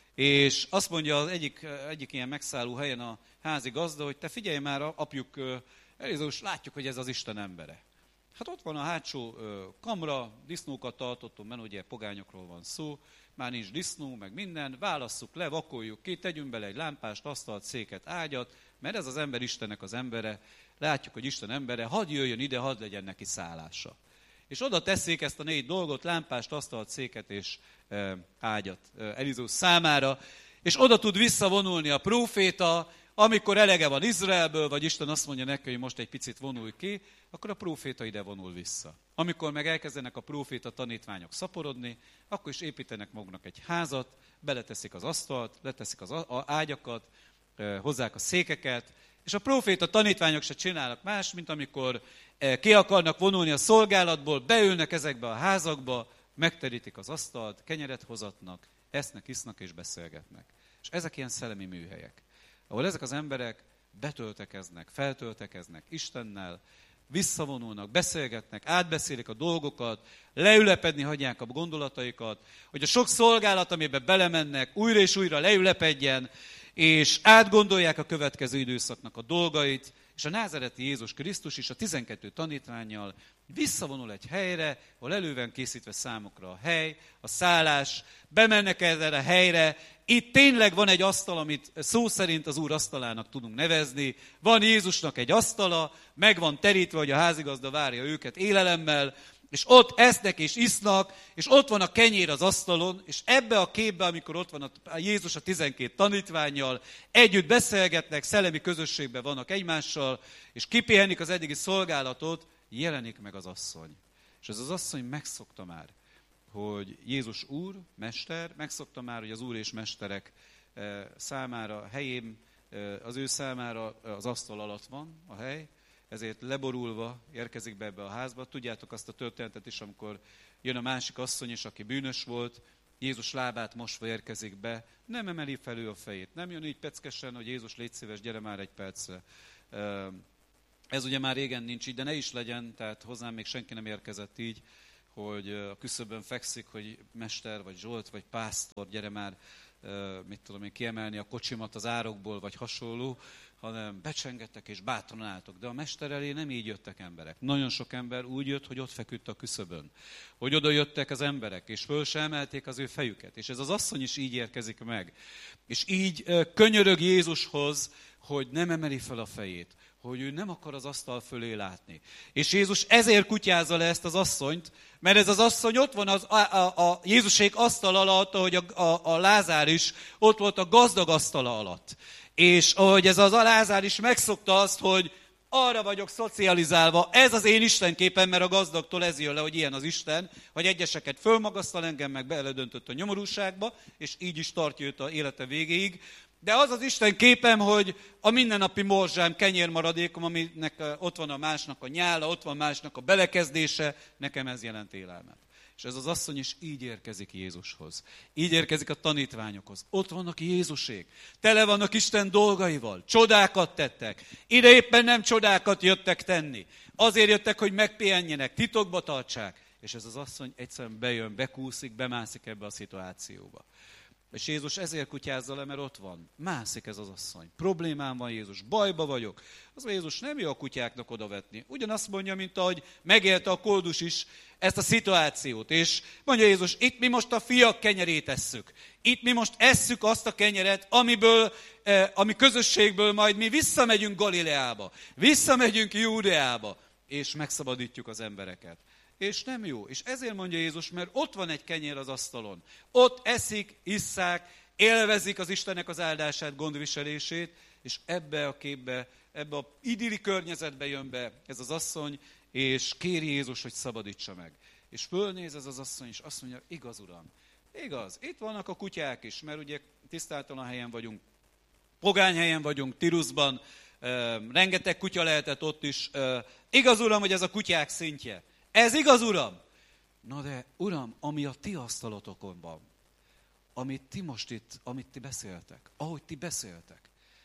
és azt mondja az egyik, egyik ilyen megszálló helyen a házi gazda, hogy te figyelj már, apjuk Elizeus, látjuk, hogy ez az Isten embere. Hát ott van a hátsó kamra, disznókat tartottunk, mert ugye pogányokról van szó, már nincs disznó, meg minden, válasszuk le, vakoljuk ki, tegyünk bele egy lámpást, asztalt, széket, ágyat, mert ez az ember Istennek az embere, látjuk, hogy Isten embere, hadd jöjjön ide, hadd legyen neki szállása. És oda teszik ezt a négy dolgot, lámpást, asztalt, széket és e, ágyat e, Elizeus számára, és oda tud visszavonulni a próféta, amikor elege van Izraelből, vagy Isten azt mondja neki, hogy most egy picit vonulj ki, akkor a próféta ide vonul vissza. Amikor meg elkezdenek a próféta tanítványok szaporodni, akkor is építenek maguknak egy házat, beleteszik az asztalt, leteszik az ágyakat, hozzák a székeket, és a próféta tanítványok se csinálnak más, mint amikor ki akarnak vonulni a szolgálatból, beülnek ezekbe a házakba, megterítik az asztalt, kenyeret hozatnak, esznek, isznak és beszélgetnek. És ezek ilyen szellemi műhelyek, ahol ezek az emberek betöltekeznek, feltöltekeznek Istennel, visszavonulnak, beszélgetnek, átbeszélik a dolgokat, leülepedni hagyják a gondolataikat, hogy a sok szolgálat, amiben belemennek, újra és újra leülepedjen, és átgondolják a következő időszaknak a dolgait, és a názáreti Jézus Krisztus is a tizenkettő tanítvánnyal visszavonul egy helyre, ahol elő van készítve számukra a hely, a szállás, bemennek erre a helyre, itt tényleg van egy asztal, amit szó szerint az Úr asztalának tudunk nevezni, van Jézusnak egy asztala, meg van terítve, hogy a házigazda várja őket élelemmel, és ott esznek és isznak, és ott van a kenyér az asztalon, és ebbe a képbe, amikor ott van a Jézus a tizenkét tanítvánnyal, együtt beszélgetnek, szellemi közösségben vannak egymással, és kipihenik az eddigi szolgálatot, jelenik meg az asszony. És ez az asszony megszokta már, hogy Jézus Úr, Mester, megszokta már, hogy az Úr és Mesterek számára, helyén, az ő számára az asztal alatt van a hely, ezért leborulva érkezik be ebbe a házba. Tudjátok azt a történetet is, amikor jön a másik asszony is, aki bűnös volt, Jézus lábát mosva érkezik be, nem emeli fel ő a fejét, nem jön így peckesen, hogy Jézus, légy szíves, gyere már egy percre. Ez ugye már régen nincs így, de ne is legyen, tehát hozzám még senki nem érkezett így, hogy a küszöbön fekszik, hogy mester, vagy Zsolt, vagy pásztor, gyere már, mit tudom én, kiemelni a kocsimat az árokból, vagy hasonló, hanem becsengettek és bátran álltok. De a mester elé nem így jöttek emberek. Nagyon sok ember úgy jött, hogy ott feküdt a küszöbön. Hogy oda jöttek az emberek, és föl se emelték az ő fejüket. És ez az asszony is így érkezik meg. És így könyörög Jézushoz, hogy nem emeli fel a fejét, hogy ő nem akar az asztal fölé látni. És Jézus ezért kutyázza le ezt az asszonyt, mert ez az asszony ott van az, a, a, a Jézusék asztal alatt, ahogy a, a, a Lázár is ott volt a gazdag asztala alatt. És ahogy ez az a Lázár is megszokta azt, hogy Arra vagyok szocializálva, ez az én istenképem, mert a gazdagtól ez jön le, hogy ilyen az Isten, hogy egyeseket fölmagasztal, engem meg beledöntött a nyomorúságba, és így is tartja őt a élete végéig. De az az Isten képem, hogy a mindennapi morzsám, kenyérmaradékom, aminek ott van a másnak a nyála, ott van másnak a belekezdése, nekem ez jelent élelmet. És ez az asszony is így érkezik Jézushoz. Így érkezik a tanítványokhoz. Ott vannak Jézusék. Tele vannak Isten dolgaival. Csodákat tettek. Ide éppen nem csodákat jöttek tenni. Azért jöttek, hogy megpihenjenek, titokba tartsák. És ez az asszony egyszerűen bejön, bekúszik, bemászik ebbe a szituációba. És Jézus ezért kutyázza le, mert ott van. Mászik ez az asszony. Problémám van, Jézus, bajba vagyok. Az a Jézus nem jó a kutyáknak odavetni. Ugyanazt mondja, mint ahogy megélte a koldus is ezt a szituációt. És mondja Jézus, itt mi most a fiak kenyerét esszük. Itt mi most esszük azt a kenyeret, amiből, eh, ami közösségből majd mi visszamegyünk Galileába. Visszamegyünk Júdeába. És megszabadítjuk az embereket. És nem jó. És ezért mondja Jézus, mert ott van egy kenyér az asztalon. Ott eszik, isszák, élvezik az Istennek az áldását, gondviselését, és ebbe a képbe, ebbe a idilli környezetbe jön be ez az asszony, és kéri Jézus, hogy szabadítsa meg. És fölnéz ez az asszony, és azt mondja, igaz, Uram, igaz, itt vannak a kutyák is, mert ugye tisztátalan helyen vagyunk, pogány helyen vagyunk, Tiruszban, eh, rengeteg kutya lehetett ott is. Eh, igaz, Uram, hogy ez a kutyák szintje. Ez igaz, Uram? Na de, Uram, ami a ti asztalotokon van, amit ti most itt, amit ti beszéltek, ahogy ti beszéltek,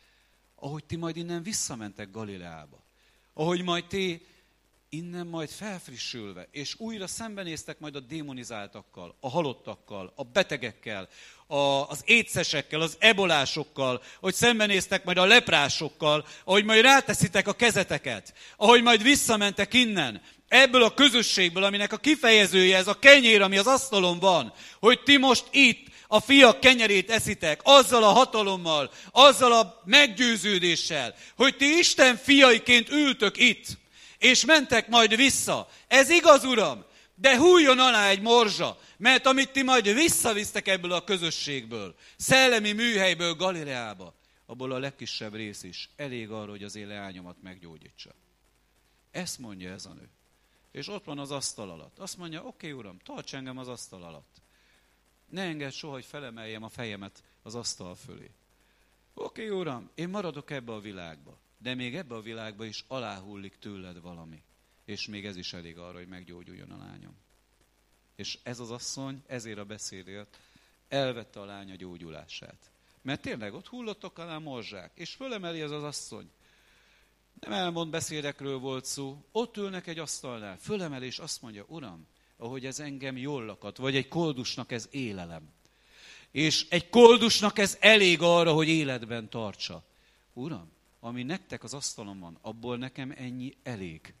ahogy ti majd innen visszamentek Galileába, ahogy majd ti innen majd felfrissülve, és újra szembenéztek majd a démonizáltakkal, a halottakkal, a betegekkel, a, az étszesekkel, az ebolásokkal, hogy szembenéztek majd a leprásokkal, ahogy majd ráteszitek a kezeteket, ahogy majd visszamentek innen, ebből a közösségből, aminek a kifejezője ez a kenyér, ami az asztalon van, hogy ti most itt a fiak kenyerét eszitek, azzal a hatalommal, azzal a meggyőződéssel, hogy ti Isten fiaiként ültök itt, és mentek majd vissza. Ez igaz, Uram, de hújjon alá egy morzsa, mert amit ti majd visszavisztek ebből a közösségből, szellemi műhelyből Galileába, abból a legkisebb rész is elég arra, hogy az én leányomat meggyógyítsa. Ezt mondja ez a nő. És ott van az asztal alatt. Azt mondja, oké, Uram, tarts engem az asztal alatt. Ne engedd soha, hogy felemeljem a fejemet az asztal fölé. Oké, Uram, én maradok ebbe a világba. De még ebbe a világba is aláhullik tőled valami. És még ez is elég arra, hogy meggyógyuljon a lányom. És ez az asszony ezért a beszédért elvette a lánya gyógyulását. Mert tényleg ott hullottak alá morzsák, és fölemeli ez az asszony. Nem elmond beszédekről volt szó, ott ülnek egy asztalnál, fölemel és azt mondja, Uram, ahogy ez engem jól lakat, vagy egy koldusnak ez élelem. És egy koldusnak ez elég arra, hogy életben tartsa. Uram, ami nektek az asztalon van, abból nekem ennyi elég.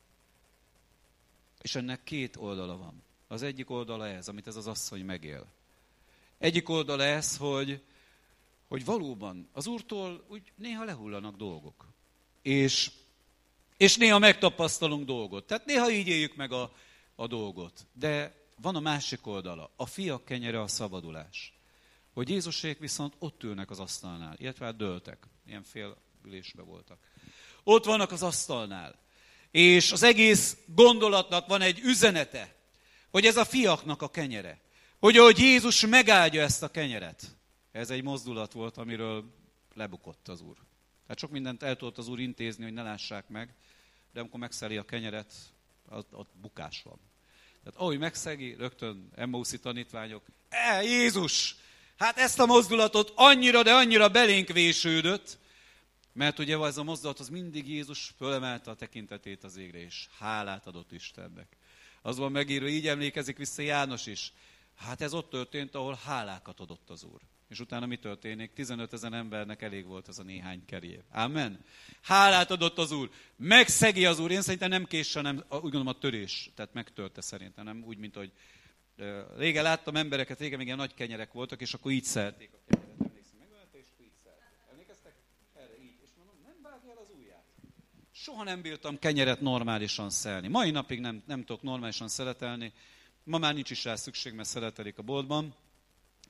És ennek két oldala van. Az egyik oldala ez, amit ez az asszony megél. Egyik oldala ez, hogy, hogy valóban az Úrtól úgy néha lehullanak dolgok. És, és néha megtapasztalunk dolgot. Tehát néha így éljük meg a, a dolgot. De van a másik oldala. A fiak kenyere a szabadulás. Hogy Jézusék viszont ott ülnek az asztalnál. Illetve hát dőltek. Ilyen fél ülésben voltak. Ott vannak az asztalnál. És az egész gondolatnak van egy üzenete. Hogy ez a fiaknak a kenyere. Hogy ahogy Jézus megáldja ezt a kenyeret. Ez egy mozdulat volt, amiről lebukott az Úr. Tehát sok mindent el tudott az Úr intézni, hogy ne lássák meg, de amikor megszeli a kenyeret, ott, ott bukás van. Tehát ahogy megszegi, rögtön Emmauszi tanítványok, e, Jézus! Hát ezt a mozdulatot annyira, de annyira belénk vésődött, mert ugye ez a mozdulat, az mindig Jézus fölemelte a tekintetét az égre, és hálát adott Istennek. Az van megírva, így emlékezik vissza János is. Hát ez ott történt, ahol hálákat adott az Úr. És utána mi történik? tizenötezer embernek elég volt ez a néhány kerjé. Amen. Hálát adott az Úr. Megszegi az Úr. Én szerintem nem késse, hanem úgy gondolom a törés. Tehát megtörte szerintem. Nem úgy, mint hogy régen láttam embereket, régen még ilyen nagy kenyerek voltak, és akkor így szelték a kenyeret. Emlékszem, megölte, és így szelték. Emlékeztek? Erre így. És mondom, nem vágja el az ujját. Soha nem bírtam kenyeret normálisan szelni. Mai napig nem, nem tudok normálisan szeletelni. Ma már nincs is rá szükség, mert szeletelik a boltban.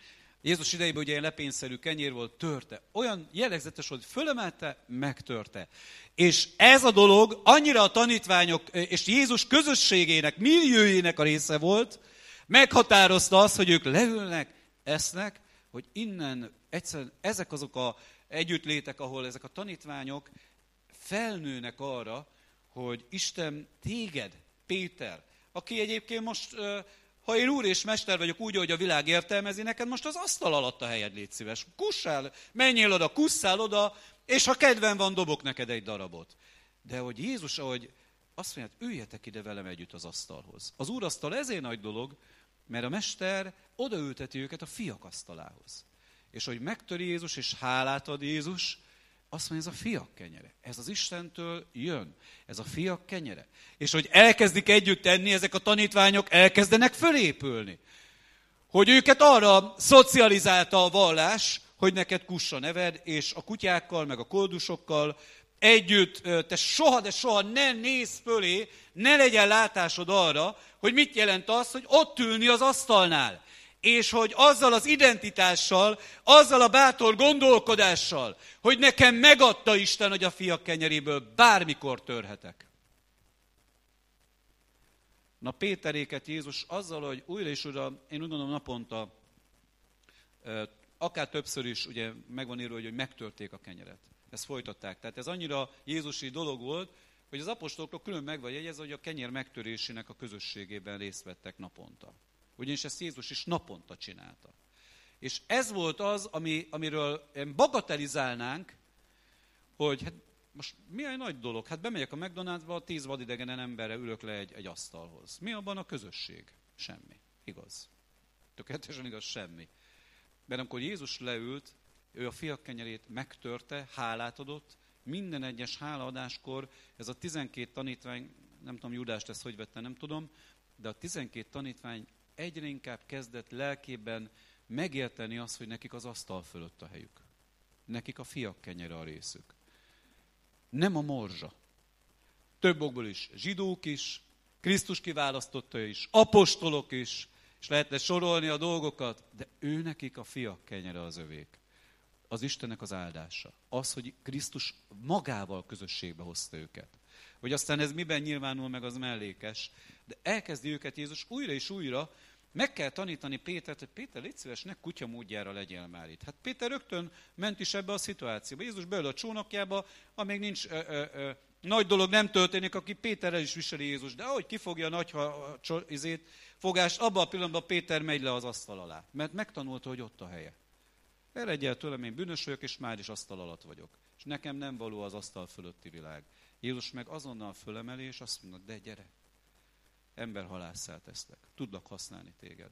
Jézus idejében ugye ilyen lepényszerű kenyér volt, törte. Olyan jellegzetes volt, hogy fölemelte, megtörte. És ez a dolog annyira a tanítványok és Jézus közösségének, milliójének a része volt, meghatározta azt, hogy ők leülnek, esznek, hogy innen egyszerűen ezek azok a együttlétek, ahol ezek a tanítványok felnőnek arra, hogy Isten téged, Péter, aki egyébként most, ha én úr és mester vagyok úgy, hogy a világ értelmezi, neked most az asztal alatt a helyed, légy szíves. Kussál, menjél oda, kusszál oda, és ha kedven van, dobok neked egy darabot. De hogy Jézus, ahogy azt mondja, üljetek ide velem együtt az asztalhoz. Az úrasztal ezért nagy dolog, mert a mester odaülteti őket a fiak asztalához. És hogy megtöri Jézus, és hálát ad Jézus, azt mondja, ez a fiak kenyere. Ez az Istentől jön. Ez a fiak kenyere. És hogy elkezdik együtt tenni, ezek a tanítványok elkezdenek fölépülni. Hogy őket arra szocializálta a vallás, hogy neked kussa neved, és a kutyákkal, meg a koldusokkal együtt, te soha, de soha ne nézz fölé, ne legyen látásod arra, hogy mit jelent az, hogy ott ülni az asztalnál. És hogy azzal az identitással, azzal a bátor gondolkodással, hogy nekem megadta Isten, hogy a fiak kenyeréből bármikor törhetek. Na Péteréket Jézus azzal, hogy újra és újra, én úgy gondolom naponta, akár többször is ugye megvan írva, hogy megtörték a kenyeret. Ezt folytatták. Tehát ez annyira jézusi dolog volt, hogy az apostolokról külön meg van jegyezve, hogy a kenyér megtörésének a közösségében részt vettek naponta. Ugyanis ezt Jézus is naponta csinálta. És ez volt az, ami, amiről bagatelizálnánk, hogy hát most milyen nagy dolog? Hát bemegyek a McDonald'sba, tíz vadidegenen emberre ülök le egy, egy asztalhoz. Mi abban a közösség? Semmi. Igaz. Tökéletesen igaz, semmi. Mert amikor Jézus leült, ő a fiak kenyerét megtörte, hálát adott, minden egyes hálaadáskor ez a tizenkét tanítvány, nem tudom, Judást ezt hogy vette, nem tudom, de a tizenkét tanítvány egyre inkább kezdett lelkében megérteni azt, hogy nekik az asztal fölött a helyük. Nekik a fiak kenyere a részük. Nem a morzsa. Több okból is. Zsidók is, Krisztus kiválasztotta is, apostolok is, és lehetne sorolni a dolgokat, de ő nekik a fiak kenyere az övék. Az Istennek az áldása. Az, hogy Krisztus magával közösségbe hozta őket. Hogy aztán ez miben nyilvánul meg, az mellékes. De elkezdi őket Jézus újra és újra, meg kell tanítani Pétert, hogy Péter, légy szíves, ne kutya módjára legyél már itt. Hát Péter rögtön ment is ebbe a szituációba. Jézus beül a csónakjába, amíg nincs ö, ö, ö, nagy dolog nem történik, aki Péterrel is viseli Jézus. De ahogy kifogja a nagy ha, csor, izét, fogást, abban a pillanatban Péter megy le az asztal alá. Mert megtanulta, hogy ott a helye. Eredj el tőlem, én bűnös vagyok, és már is asztal alatt vagyok. És nekem nem való az asztal fölötti világ. Jézus meg azonnal fölemeli, és azt mondja, de gyere, emberhalásszá teszlek, tudlak használni téged.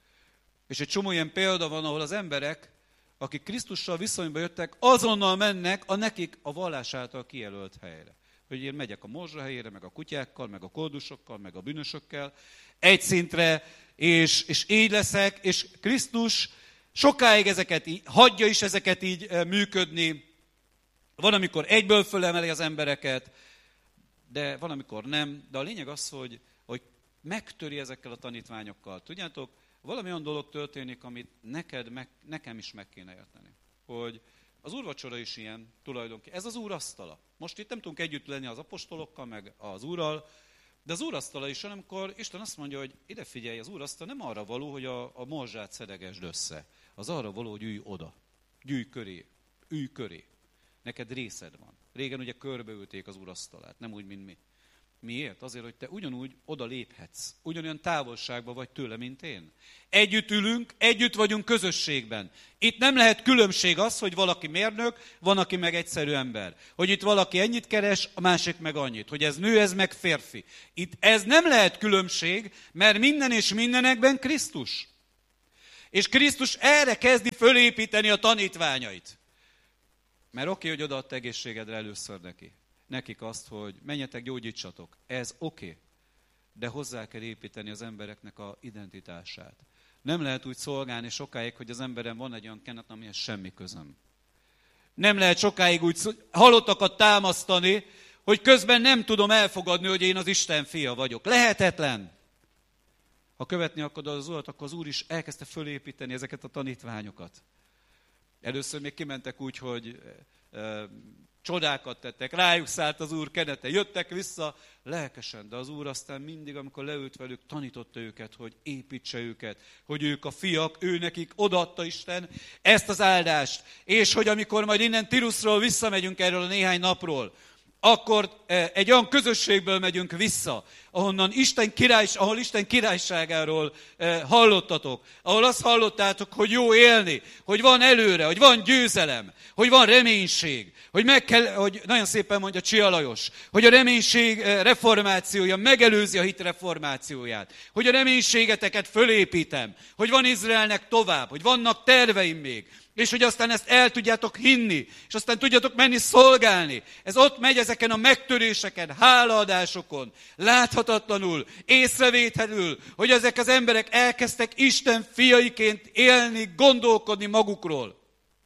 És egy csomó ilyen példa van, ahol az emberek, akik Krisztussal viszonyba jöttek, azonnal mennek a nekik a vallás által kijelölt helyre. Hogy én megyek a morzsa helyére, meg a kutyákkal, meg a koldusokkal, meg a bűnösökkel, egy szintre, és, és így leszek, és Krisztus sokáig ezeket így, hagyja is ezeket így működni. Van, amikor egyből fölemeli az embereket, de van, amikor nem. De a lényeg az, hogy, hogy megtöri ezekkel a tanítványokkal. Tudjátok, valami olyan dolog történik, amit neked, meg, nekem is meg kéne érteni. Hogy az úrvacsora is ilyen tulajdonképpen. Ez az úr asztala. Most itt nem tudunk együtt lenni az apostolokkal, meg az úrral, de az úrasztala is, amikor Isten azt mondja, hogy ide figyelj, az úrasztal nem arra való, hogy a, a morzsát szedegesd össze. Az arra való, hogy ülj oda. Gyűjj köré. Ülj köré. Neked részed van. Régen ugye körbeülték az úrasztalát, nem úgy, mint mi. Miért? Azért, hogy te ugyanúgy oda léphetsz. Ugyanolyan távolságban vagy tőle, mint én. Együtt ülünk, együtt vagyunk közösségben. Itt nem lehet különbség az, hogy valaki mérnök, van, aki meg egyszerű ember. Hogy itt valaki ennyit keres, a másik meg annyit. Hogy ez nő, ez meg férfi. Itt ez nem lehet különbség, mert minden és mindenekben Krisztus. És Krisztus erre kezdi fölépíteni a tanítványait. Mert oké, okay, hogy odaadta egészségedre először neki. Nekik azt, hogy menjetek, gyógyítsatok. Ez oké, okay, de hozzá kell építeni az embereknek a identitását. Nem lehet úgy szolgálni sokáig, hogy az emberen van egy olyan kenet, amihez semmi közöm. Nem lehet sokáig úgy halottakat támasztani, hogy közben nem tudom elfogadni, hogy én az Isten fia vagyok. Lehetetlen. Ha követni akarod az Urat, akkor az Úr is elkezdte fölépíteni ezeket a tanítványokat. Először még kimentek úgy, hogy e, e, csodákat tettek, rájuk szállt az Úr kenete, jöttek vissza lelkesen, de az Úr aztán mindig, amikor leült velük, tanította őket, hogy építse őket, hogy ők a fiak, ő nekik odaadta Isten ezt az áldást, és hogy amikor majd innen Tiruszról visszamegyünk erről a néhány napról, akkor egy olyan közösségből megyünk vissza, ahonnan Isten király, ahol Isten királyságáról hallottatok, ahol azt hallottátok, hogy jó élni, hogy van előre, hogy van győzelem, hogy van reménység, hogy meg kell, hogy nagyon szépen mondja Csia Lajos, hogy a reménység reformációja megelőzi a hit reformációját, hogy a reménységeteket fölépítem, hogy van Izraelnek tovább, hogy vannak terveim még, és hogy aztán ezt el tudjátok hinni, és aztán tudjátok menni szolgálni. Ez ott megy ezeken a megtöréseken, hálaadásokon, láthatatlanul, észrevétlenül, hogy ezek az emberek elkezdtek Isten fiaiként élni, gondolkodni magukról.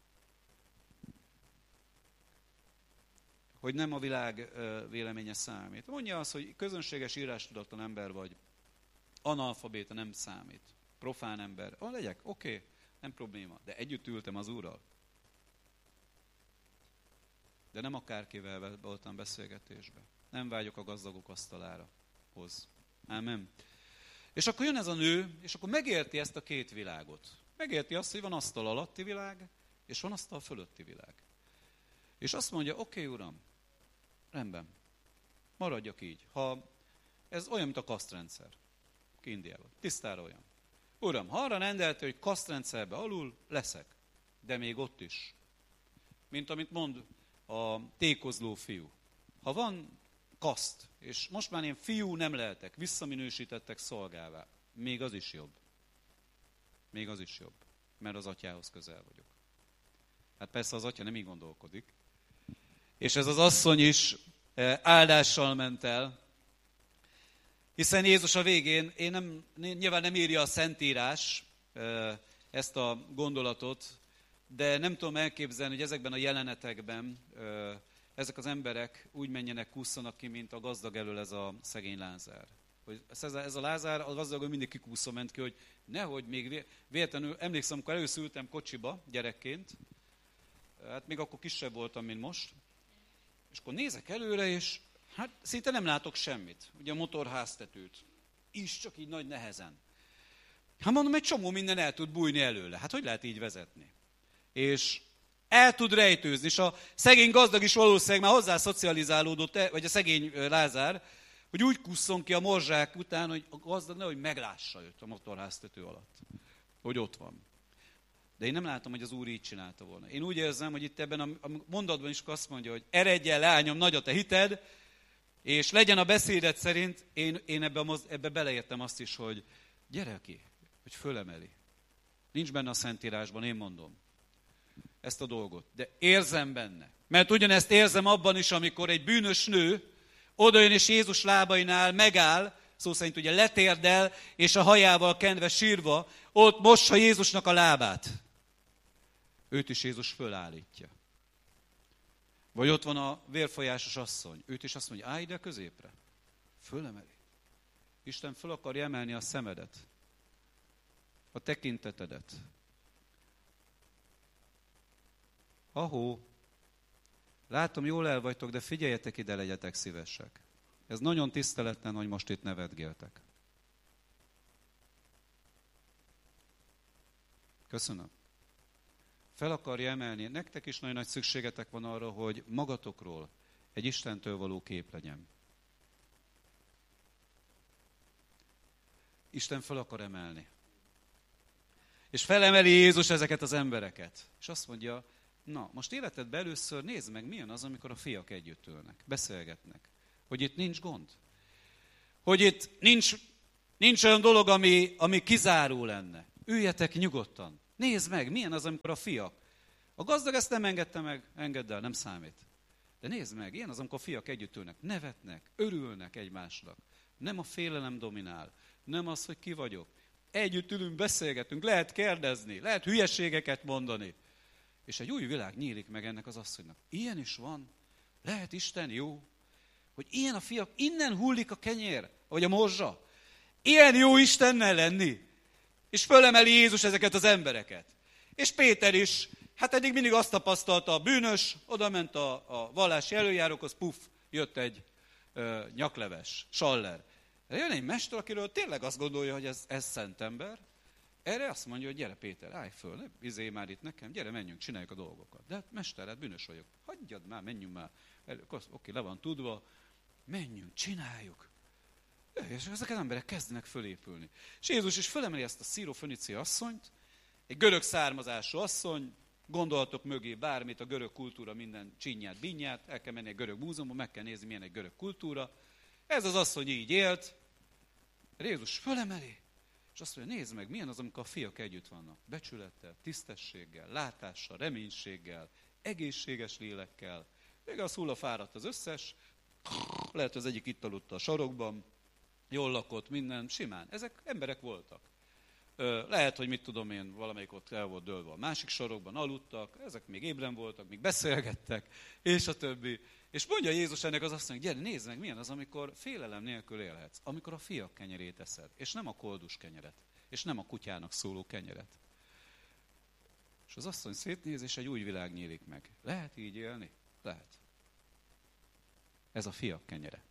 Hogy nem a világ véleménye számít. Mondja azt, hogy közönséges írástudatlan ember vagy, analfabéta nem számít, profán ember. Ah, legyek, oké. Okay. Nem probléma, de együtt ültem az Úrral. De nem akárkivel voltam beszélgetésbe. Nem vágyok a gazdagok asztalára hoz. Ámen. És akkor jön ez a nő, és akkor megérti ezt a két világot. Megérti azt, hogy van asztal alatti világ, és van asztal fölötti világ. És azt mondja, oké, okay, Uram, rendben, maradjak így. Ha ez olyan, mint a kasztrendszer, Indiában, tisztára olyan. Uram, ha arra rendelte, hogy kasztrendszerbe alul leszek, de még ott is. Mint amit mond a tékozló fiú. Ha van kaszt, és most már én fiú nem lehetek, visszaminősítettek szolgává, még az is jobb. Még az is jobb, mert az atyához közel vagyok. Hát persze az atya nem így gondolkodik. És ez az asszony is áldással ment el, hiszen Jézus a végén, én nem, nyilván nem írja a Szentírás ezt a gondolatot, de nem tudom elképzelni, hogy ezekben a jelenetekben ezek az emberek úgy menjenek, kúszanak ki, mint a gazdag elől ez a szegény Lázár. Hogy ez a Lázár, a gazdag mindig kikúszva ment ki, hogy nehogy még véletlenül, emlékszem, amikor először ültem kocsiba gyerekként, hát még akkor kisebb voltam, mint most, és akkor nézek előre, és hát szinte nem látok semmit. Ugye a motorháztetőt. Is csak így nagy nehezen. Hát mondom, egy csomó minden el tud bújni előle. Hát hogy lehet így vezetni? És el tud rejtőzni. És a szegény gazdag is valószínűleg már hozzá szocializálódott, vagy a szegény Lázár, hogy úgy kusszon ki a morzsák után, hogy a gazdag nehogy meglássa őt a motorháztető alatt. Hogy ott van. De én nem látom, hogy az Úr így csinálta volna. Én úgy érzem, hogy itt ebben a mondatban is azt mondja, hogy eredj el, leányom, nagy a te hited, és legyen a beszédet szerint, én, én ebbe, ebbe beleértem azt is, hogy gyere ki, hogy fölemeli. Nincs benne a Szentírásban, én mondom ezt a dolgot, de érzem benne. Mert ugyanezt érzem abban is, amikor egy bűnös nő odajön és Jézus lábainál megáll, szó szerint ugye letérdel, és a hajával kenve sírva, ott mossa Jézusnak a lábát. Őt is Jézus fölállítja. Vagy ott van a vérfolyásos asszony. Őt is azt mondja, állj ide középre. Fölemeli. Isten föl akarja emelni a szemedet. A tekintetedet. Ahó, látom, jól el vagytok, de figyeljetek ide, legyetek szívesek. Ez nagyon tiszteletlen, hogy most itt nevetgéltek. Köszönöm. Fel akarja emelni. Nektek is nagyon nagy szükségetek van arra, hogy magatokról egy Istentől való kép legyen. Isten fel akar emelni. És felemeli Jézus ezeket az embereket. És azt mondja, na, most életedben először nézd meg, milyen az, amikor a fiak együtt ülnek, beszélgetnek. Hogy itt nincs gond. Hogy itt nincs, nincs olyan dolog, ami, ami kizáró lenne. Üljetek nyugodtan. Nézd meg, milyen az, amikor a fiak. A gazdag ezt nem engedte meg, engedd el, nem számít. De nézd meg, ilyen az, amikor a fiak együtt ülnek, nevetnek, örülnek egymásnak. Nem a félelem dominál, nem az, hogy ki vagyok. Együtt ülünk, beszélgetünk, lehet kérdezni, lehet hülyeségeket mondani. És egy új világ nyílik meg ennek az asszonynak. Ilyen is van. Lehet Isten jó. Hogy ilyen a fiak, innen hullik a kenyér, vagy a morzsa. Ilyen jó Istennel lenni? És fölemeli Jézus ezeket az embereket. És Péter is, hát eddig mindig azt tapasztalta a bűnös, oda ment a, a vallási előjárókhoz, puff, jött egy ö, nyakleves, saller. Jön egy mester, akiről tényleg azt gondolja, hogy ez, ez szent ember. Erre azt mondja, hogy gyere Péter, állj föl, ne izé már itt nekem, gyere, menjünk, csináljuk a dolgokat. De hát mester, hát bűnös vagyok. Hagyjad már, menjünk már. Oké, le van tudva, menjünk, csináljuk. És ezek az emberek kezdenek fölépülni. És Jézus is fölemeli ezt a szírófönici asszonyt, egy görög származású asszony, gondoltok mögé bármit, a görög kultúra minden csinyát, binyát, el kell menni egy görög múzeumban, meg kell nézni, milyen egy görög kultúra. Ez az asszony így élt, Jézus fölemeli, és azt mondja, nézd meg, milyen az, amikor a fiak együtt vannak. Becsülettel, tisztességgel, látással, reménységgel, egészséges lélekkel. Még az hulla fáradt az összes, lehet, az egyik itt aludt a sarokban, jól lakott, minden, simán. Ezek emberek voltak. Lehet, hogy mit tudom én, valamelyik ott el volt dőlve a másik sarokban, aludtak, ezek még ébren voltak, még beszélgettek, és a többi. És mondja Jézus ennek az asszonynak, gyere, nézd meg, milyen az, amikor félelem nélkül élhetsz, amikor a fiak kenyerét eszed, és nem a koldus kenyeret, és nem a kutyának szóló kenyeret. És az asszony szétnéz, és egy új világ nyílik meg. Lehet így élni? Lehet. Ez a fiak kenyere.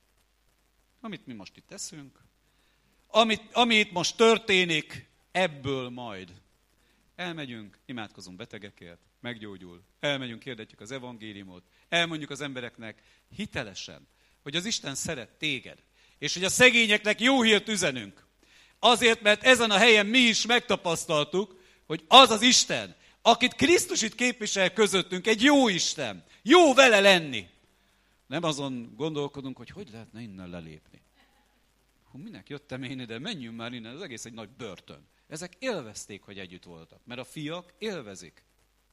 Amit mi most itt teszünk, amit, ami itt most történik, ebből majd elmegyünk, imádkozunk betegekért, meggyógyul, elmegyünk, hirdetjük az evangéliumot, elmondjuk az embereknek hitelesen, hogy az Isten szeret téged, és hogy a szegényeknek jó hírt üzenünk. Azért, mert ezen a helyen mi is megtapasztaltuk, hogy az az Isten, akit Krisztus itt képvisel közöttünk, egy jó Isten, jó vele lenni. Nem azon gondolkodunk, hogy hogy lehetne innen lelépni. Hú, minek jöttem én ide, menjünk már innen, ez egész egy nagy börtön. Ezek élvezték, hogy együtt voltak, mert a fiak élvezik.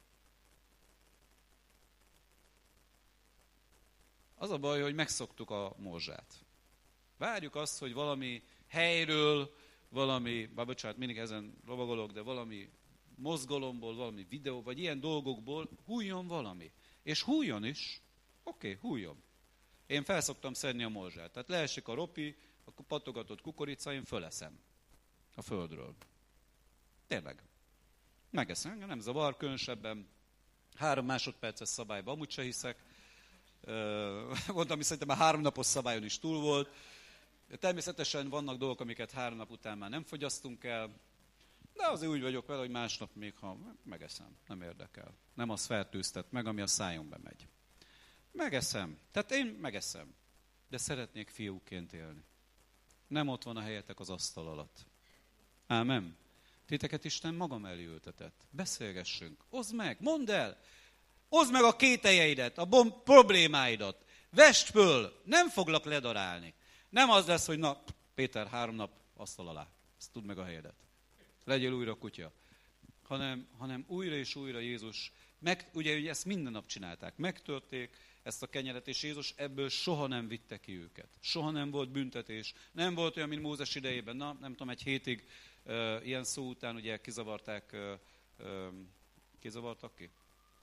Az a baj, hogy megszoktuk a morzsát. Várjuk azt, hogy valami helyről, valami, bár bocsánat, mindig ezen lovagolok, de valami mozgalomból, valami videó, vagy ilyen dolgokból hújjon valami. És hújjon is. Oké, okay, hújjon. Én felszoktam szedni a morzsát. Tehát leesik a ropi, a patogatott kukorica, én föleszem a földről. Tényleg. Megeszem, nem zavar, különösebben három másodperces szabályban amúgy se hiszek. Mondtam, hogy szerintem már három napos szabályon is túl volt. Természetesen vannak dolgok, amiket három nap után már nem fogyasztunk el, de azért úgy vagyok vele, hogy másnap még ha megeszem, nem érdekel. Nem az fertőztet meg, ami a szájomba megy. Megeszem. Tehát én megeszem. De szeretnék fiúként élni. Nem ott van a helyetek az asztal alatt. Ámen. Titeket Isten maga mellé ültetett. Beszélgessünk. Oszd meg, mondd el. Oszd meg a kételjeidet, a bom- problémáidat. Vesd föl. Nem foglak ledarálni. Nem az lesz, hogy na, Péter, három nap asztal alá. Ezt tudd meg a helyedet. Legyél újra kutya. Hanem, hanem újra és újra Jézus, meg, ugye, ugye ezt minden nap csinálták, megtörték ezt a kenyeret, és Jézus ebből soha nem vitte ki őket. Soha nem volt büntetés. Nem volt olyan, mint Mózes idejében. Na, nem tudom, egy hétig uh, ilyen szó után ugye kizavarták, uh, uh, kizavartak ki?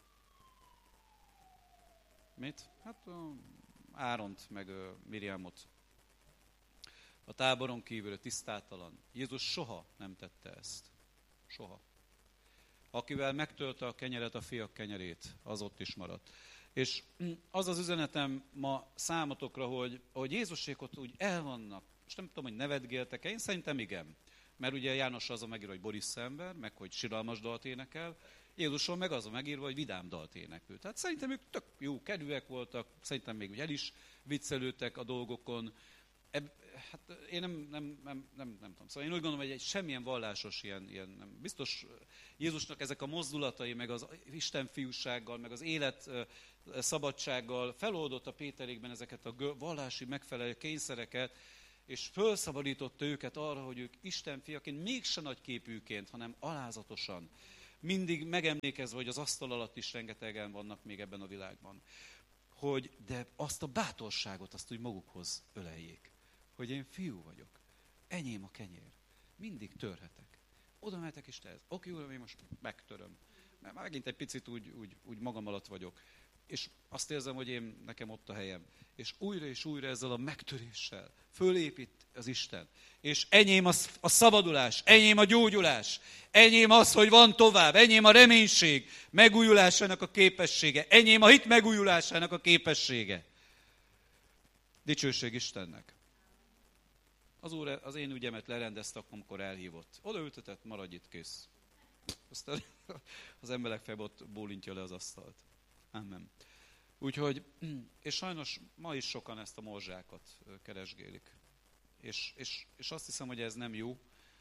Mit? Hát uh, Áront, meg uh, Miriamot. A táboron kívül tisztátalan. Jézus soha nem tette ezt. Soha. Akivel megtölte a kenyeret, a fiak kenyerét, az ott is maradt. És az az üzenetem ma számotokra, hogy, hogy Jézusék ott úgy el vannak, és nem tudom, hogy nevetgéltek-e, én szerintem igen. Mert ugye János az a megírva, hogy Boris ember, meg hogy siralmas dalt énekel, Jézuson meg az a megírva, hogy vidám dalt énekel. Tehát szerintem ők tök jó kedvűek voltak, szerintem még el is viccelődtek a dolgokon. Ebb, hát én nem, nem, nem, nem, nem tudom. Szóval én úgy gondolom, hogy egy semmilyen vallásos ilyen, ilyen nem. Biztos Jézusnak ezek a mozdulatai, meg az Isten fiúsággal, meg az élet szabadsággal feloldotta Péterékben ezeket a vallási megfelelő kényszereket, és felszabadította őket arra, hogy ők Isten fiaként, mégse nagy képűként, hanem alázatosan, mindig megemlékezve, hogy az asztal alatt is rengetegen vannak még ebben a világban. Hogy, de azt a bátorságot, azt úgy magukhoz öleljék. Hogy én fiú vagyok. Enyém a kenyér. Mindig törhetek. Oda mehetek is te ez. Oké, uram, én most megtöröm. Mert megint egy picit úgy, úgy, úgy magam alatt vagyok. és azt érzem, hogy én, nekem ott a helyem. És újra és újra ezzel a megtöréssel fölépít az Isten. És enyém a, a szabadulás, enyém a gyógyulás, enyém az, hogy van tovább, enyém a reménység megújulásának a képessége, enyém a hit megújulásának a képessége. Dicsőség Istennek. Az Úr az én ügyemet lerendezte, amikor elhívott. Odaültetett, maradj itt, kész. Aztán az emberek fejbe ott bólintja le az asztalt. Amen. Úgyhogy, és sajnos ma is sokan ezt a morzsákat keresgélik. És, és, és azt hiszem, hogy ez nem jó,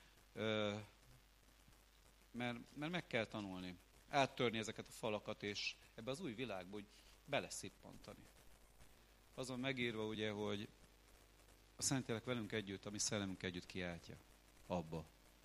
mert, mert meg kell tanulni, áttörni ezeket a falakat, és ebbe az új világba úgy beleszippantani. Azon megírva ugye, hogy a Szentlélek velünk együtt, a mi szellemünk együtt kiáltja. Abba.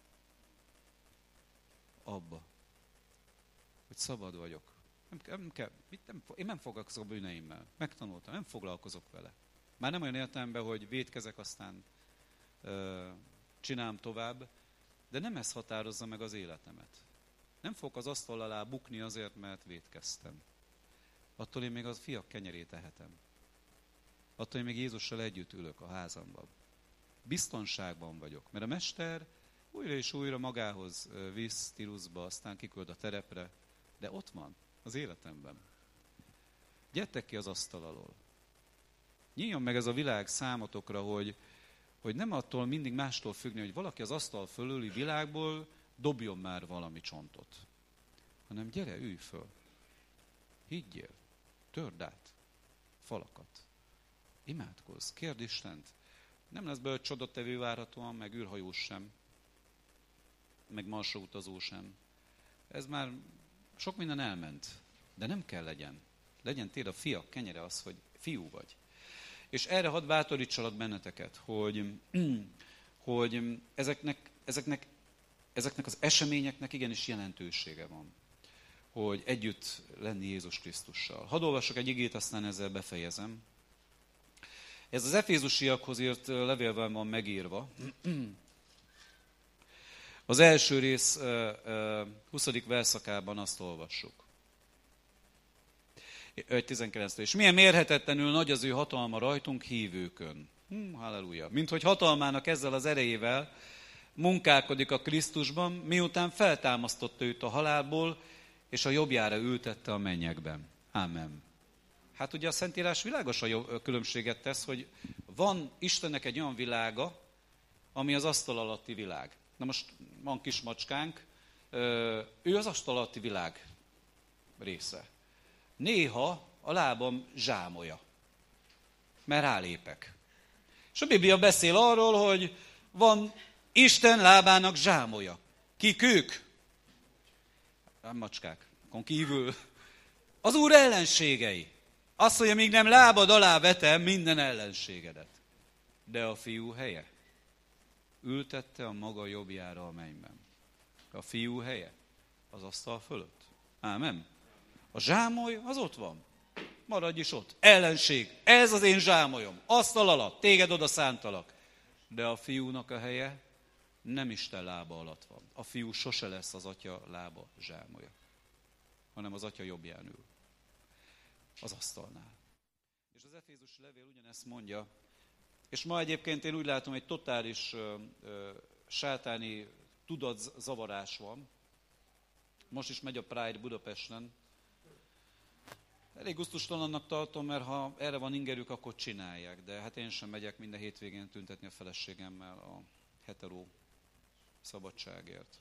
Abba. Hogy szabad vagyok. Nem, nem kell, nem, én nem foglalkozok a bűneimmel. Megtanultam, nem foglalkozok vele. Már nem olyan értelemben, hogy vétkezek, aztán ö, csinálom tovább, de nem ez határozza meg az életemet. Nem fogok az asztal alá bukni azért, mert vétkeztem. Attól én még az fiak kenyerét ehetem. Attól én még Jézussal együtt ülök a házamban. Biztonságban vagyok, mert a Mester újra és újra magához visz Tiruszba, aztán kiküld a terepre, de ott van az életemben. Gyertek ki az asztal alól. Nyíljon meg ez a világ számotokra, hogy, hogy nem attól mindig mástól függni, hogy valaki az asztal fölüli világból dobjon már valami csontot, hanem gyere, ülj föl. Higgyél, törd át falakat. Imádkozz, kérd Istent. Nem lesz belőle csodatevő várhatóan, meg űrhajós sem, meg Marsra utazó sem. Ez már sok minden elment, de nem kell legyen. Legyen téd a fiak kenyere az, hogy fiú vagy. És erre hadd bátorítsalak benneteket, hogy, hogy ezeknek, ezeknek, ezeknek az eseményeknek igenis jelentősége van, hogy együtt lenni Jézus Krisztussal. Hadd olvasok egy igét, aztán ezzel befejezem. Ez az Efézusiakhoz írt levélben van megírva. Az első rész huszadik verszakában azt olvassuk. öt tizenkilenctől. És milyen mérhetetlenül nagy az ő hatalma rajtunk hívőkön. Hm, halleluja. Mint hogy hatalmának ezzel az erejével munkálkodik a Krisztusban, miután feltámasztotta őt a halálból, és a jobbjára ültette a mennyekben. Ámen. Hát ugye a Szentírás világos a különbséget tesz, hogy van Istennek egy olyan világa, ami az asztal alatti világ. Na most van kis macskánk, ő az asztal alatti világ része. Néha a lábam zsámolja, mert rálépek. És a Biblia beszél arról, hogy van Isten lábának zsámolja. Kik ők? Nem macskák, akkor kívül. Az Úr ellenségei. Azt mondja, míg nem lábad alá vetem minden ellenségedet. De a fiú helye ültette a maga jobbjára a mennyben. A fiú helye az asztal fölött. Ámen. A zsámoly az ott van. Maradj is ott. Ellenség. Ez az én zsámolyom. Asztal alatt. Téged oda szántalak. De a fiúnak a helye nem Isten lába alatt van. A fiú sose lesz az atya lába zsámolya, hanem az atya jobbján ül. Az asztalnál. És az Efézusi levél ugyanezt mondja, és ma egyébként én úgy látom, egy totális ö, ö, sátáni tudatzavarás van. Most is megy a Pride Budapesten. Elég gusztustalannak tartom, mert ha erre van ingerük, akkor csinálják. De hát én sem megyek minden hétvégén tüntetni a feleségemmel a hetero szabadságért.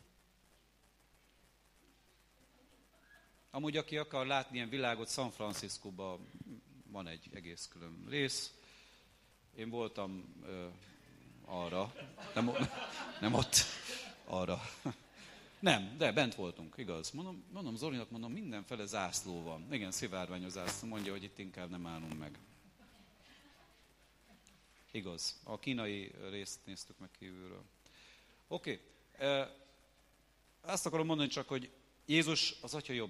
Amúgy, aki akar látni ilyen világot, San Franciscóban van egy egész külön rész. Én voltam ö, arra, nem, nem ott, arra. Nem, de bent voltunk, igaz. Mondom, mondom Zolinak, mondom, mindenfele zászló van. Igen, szivárványos zászló. Mondja, hogy itt inkább nem állunk meg. Igaz. A kínai részt néztük meg kívülről. Oké. Okay. Azt akarom mondani csak, hogy Jézus az Atya jobb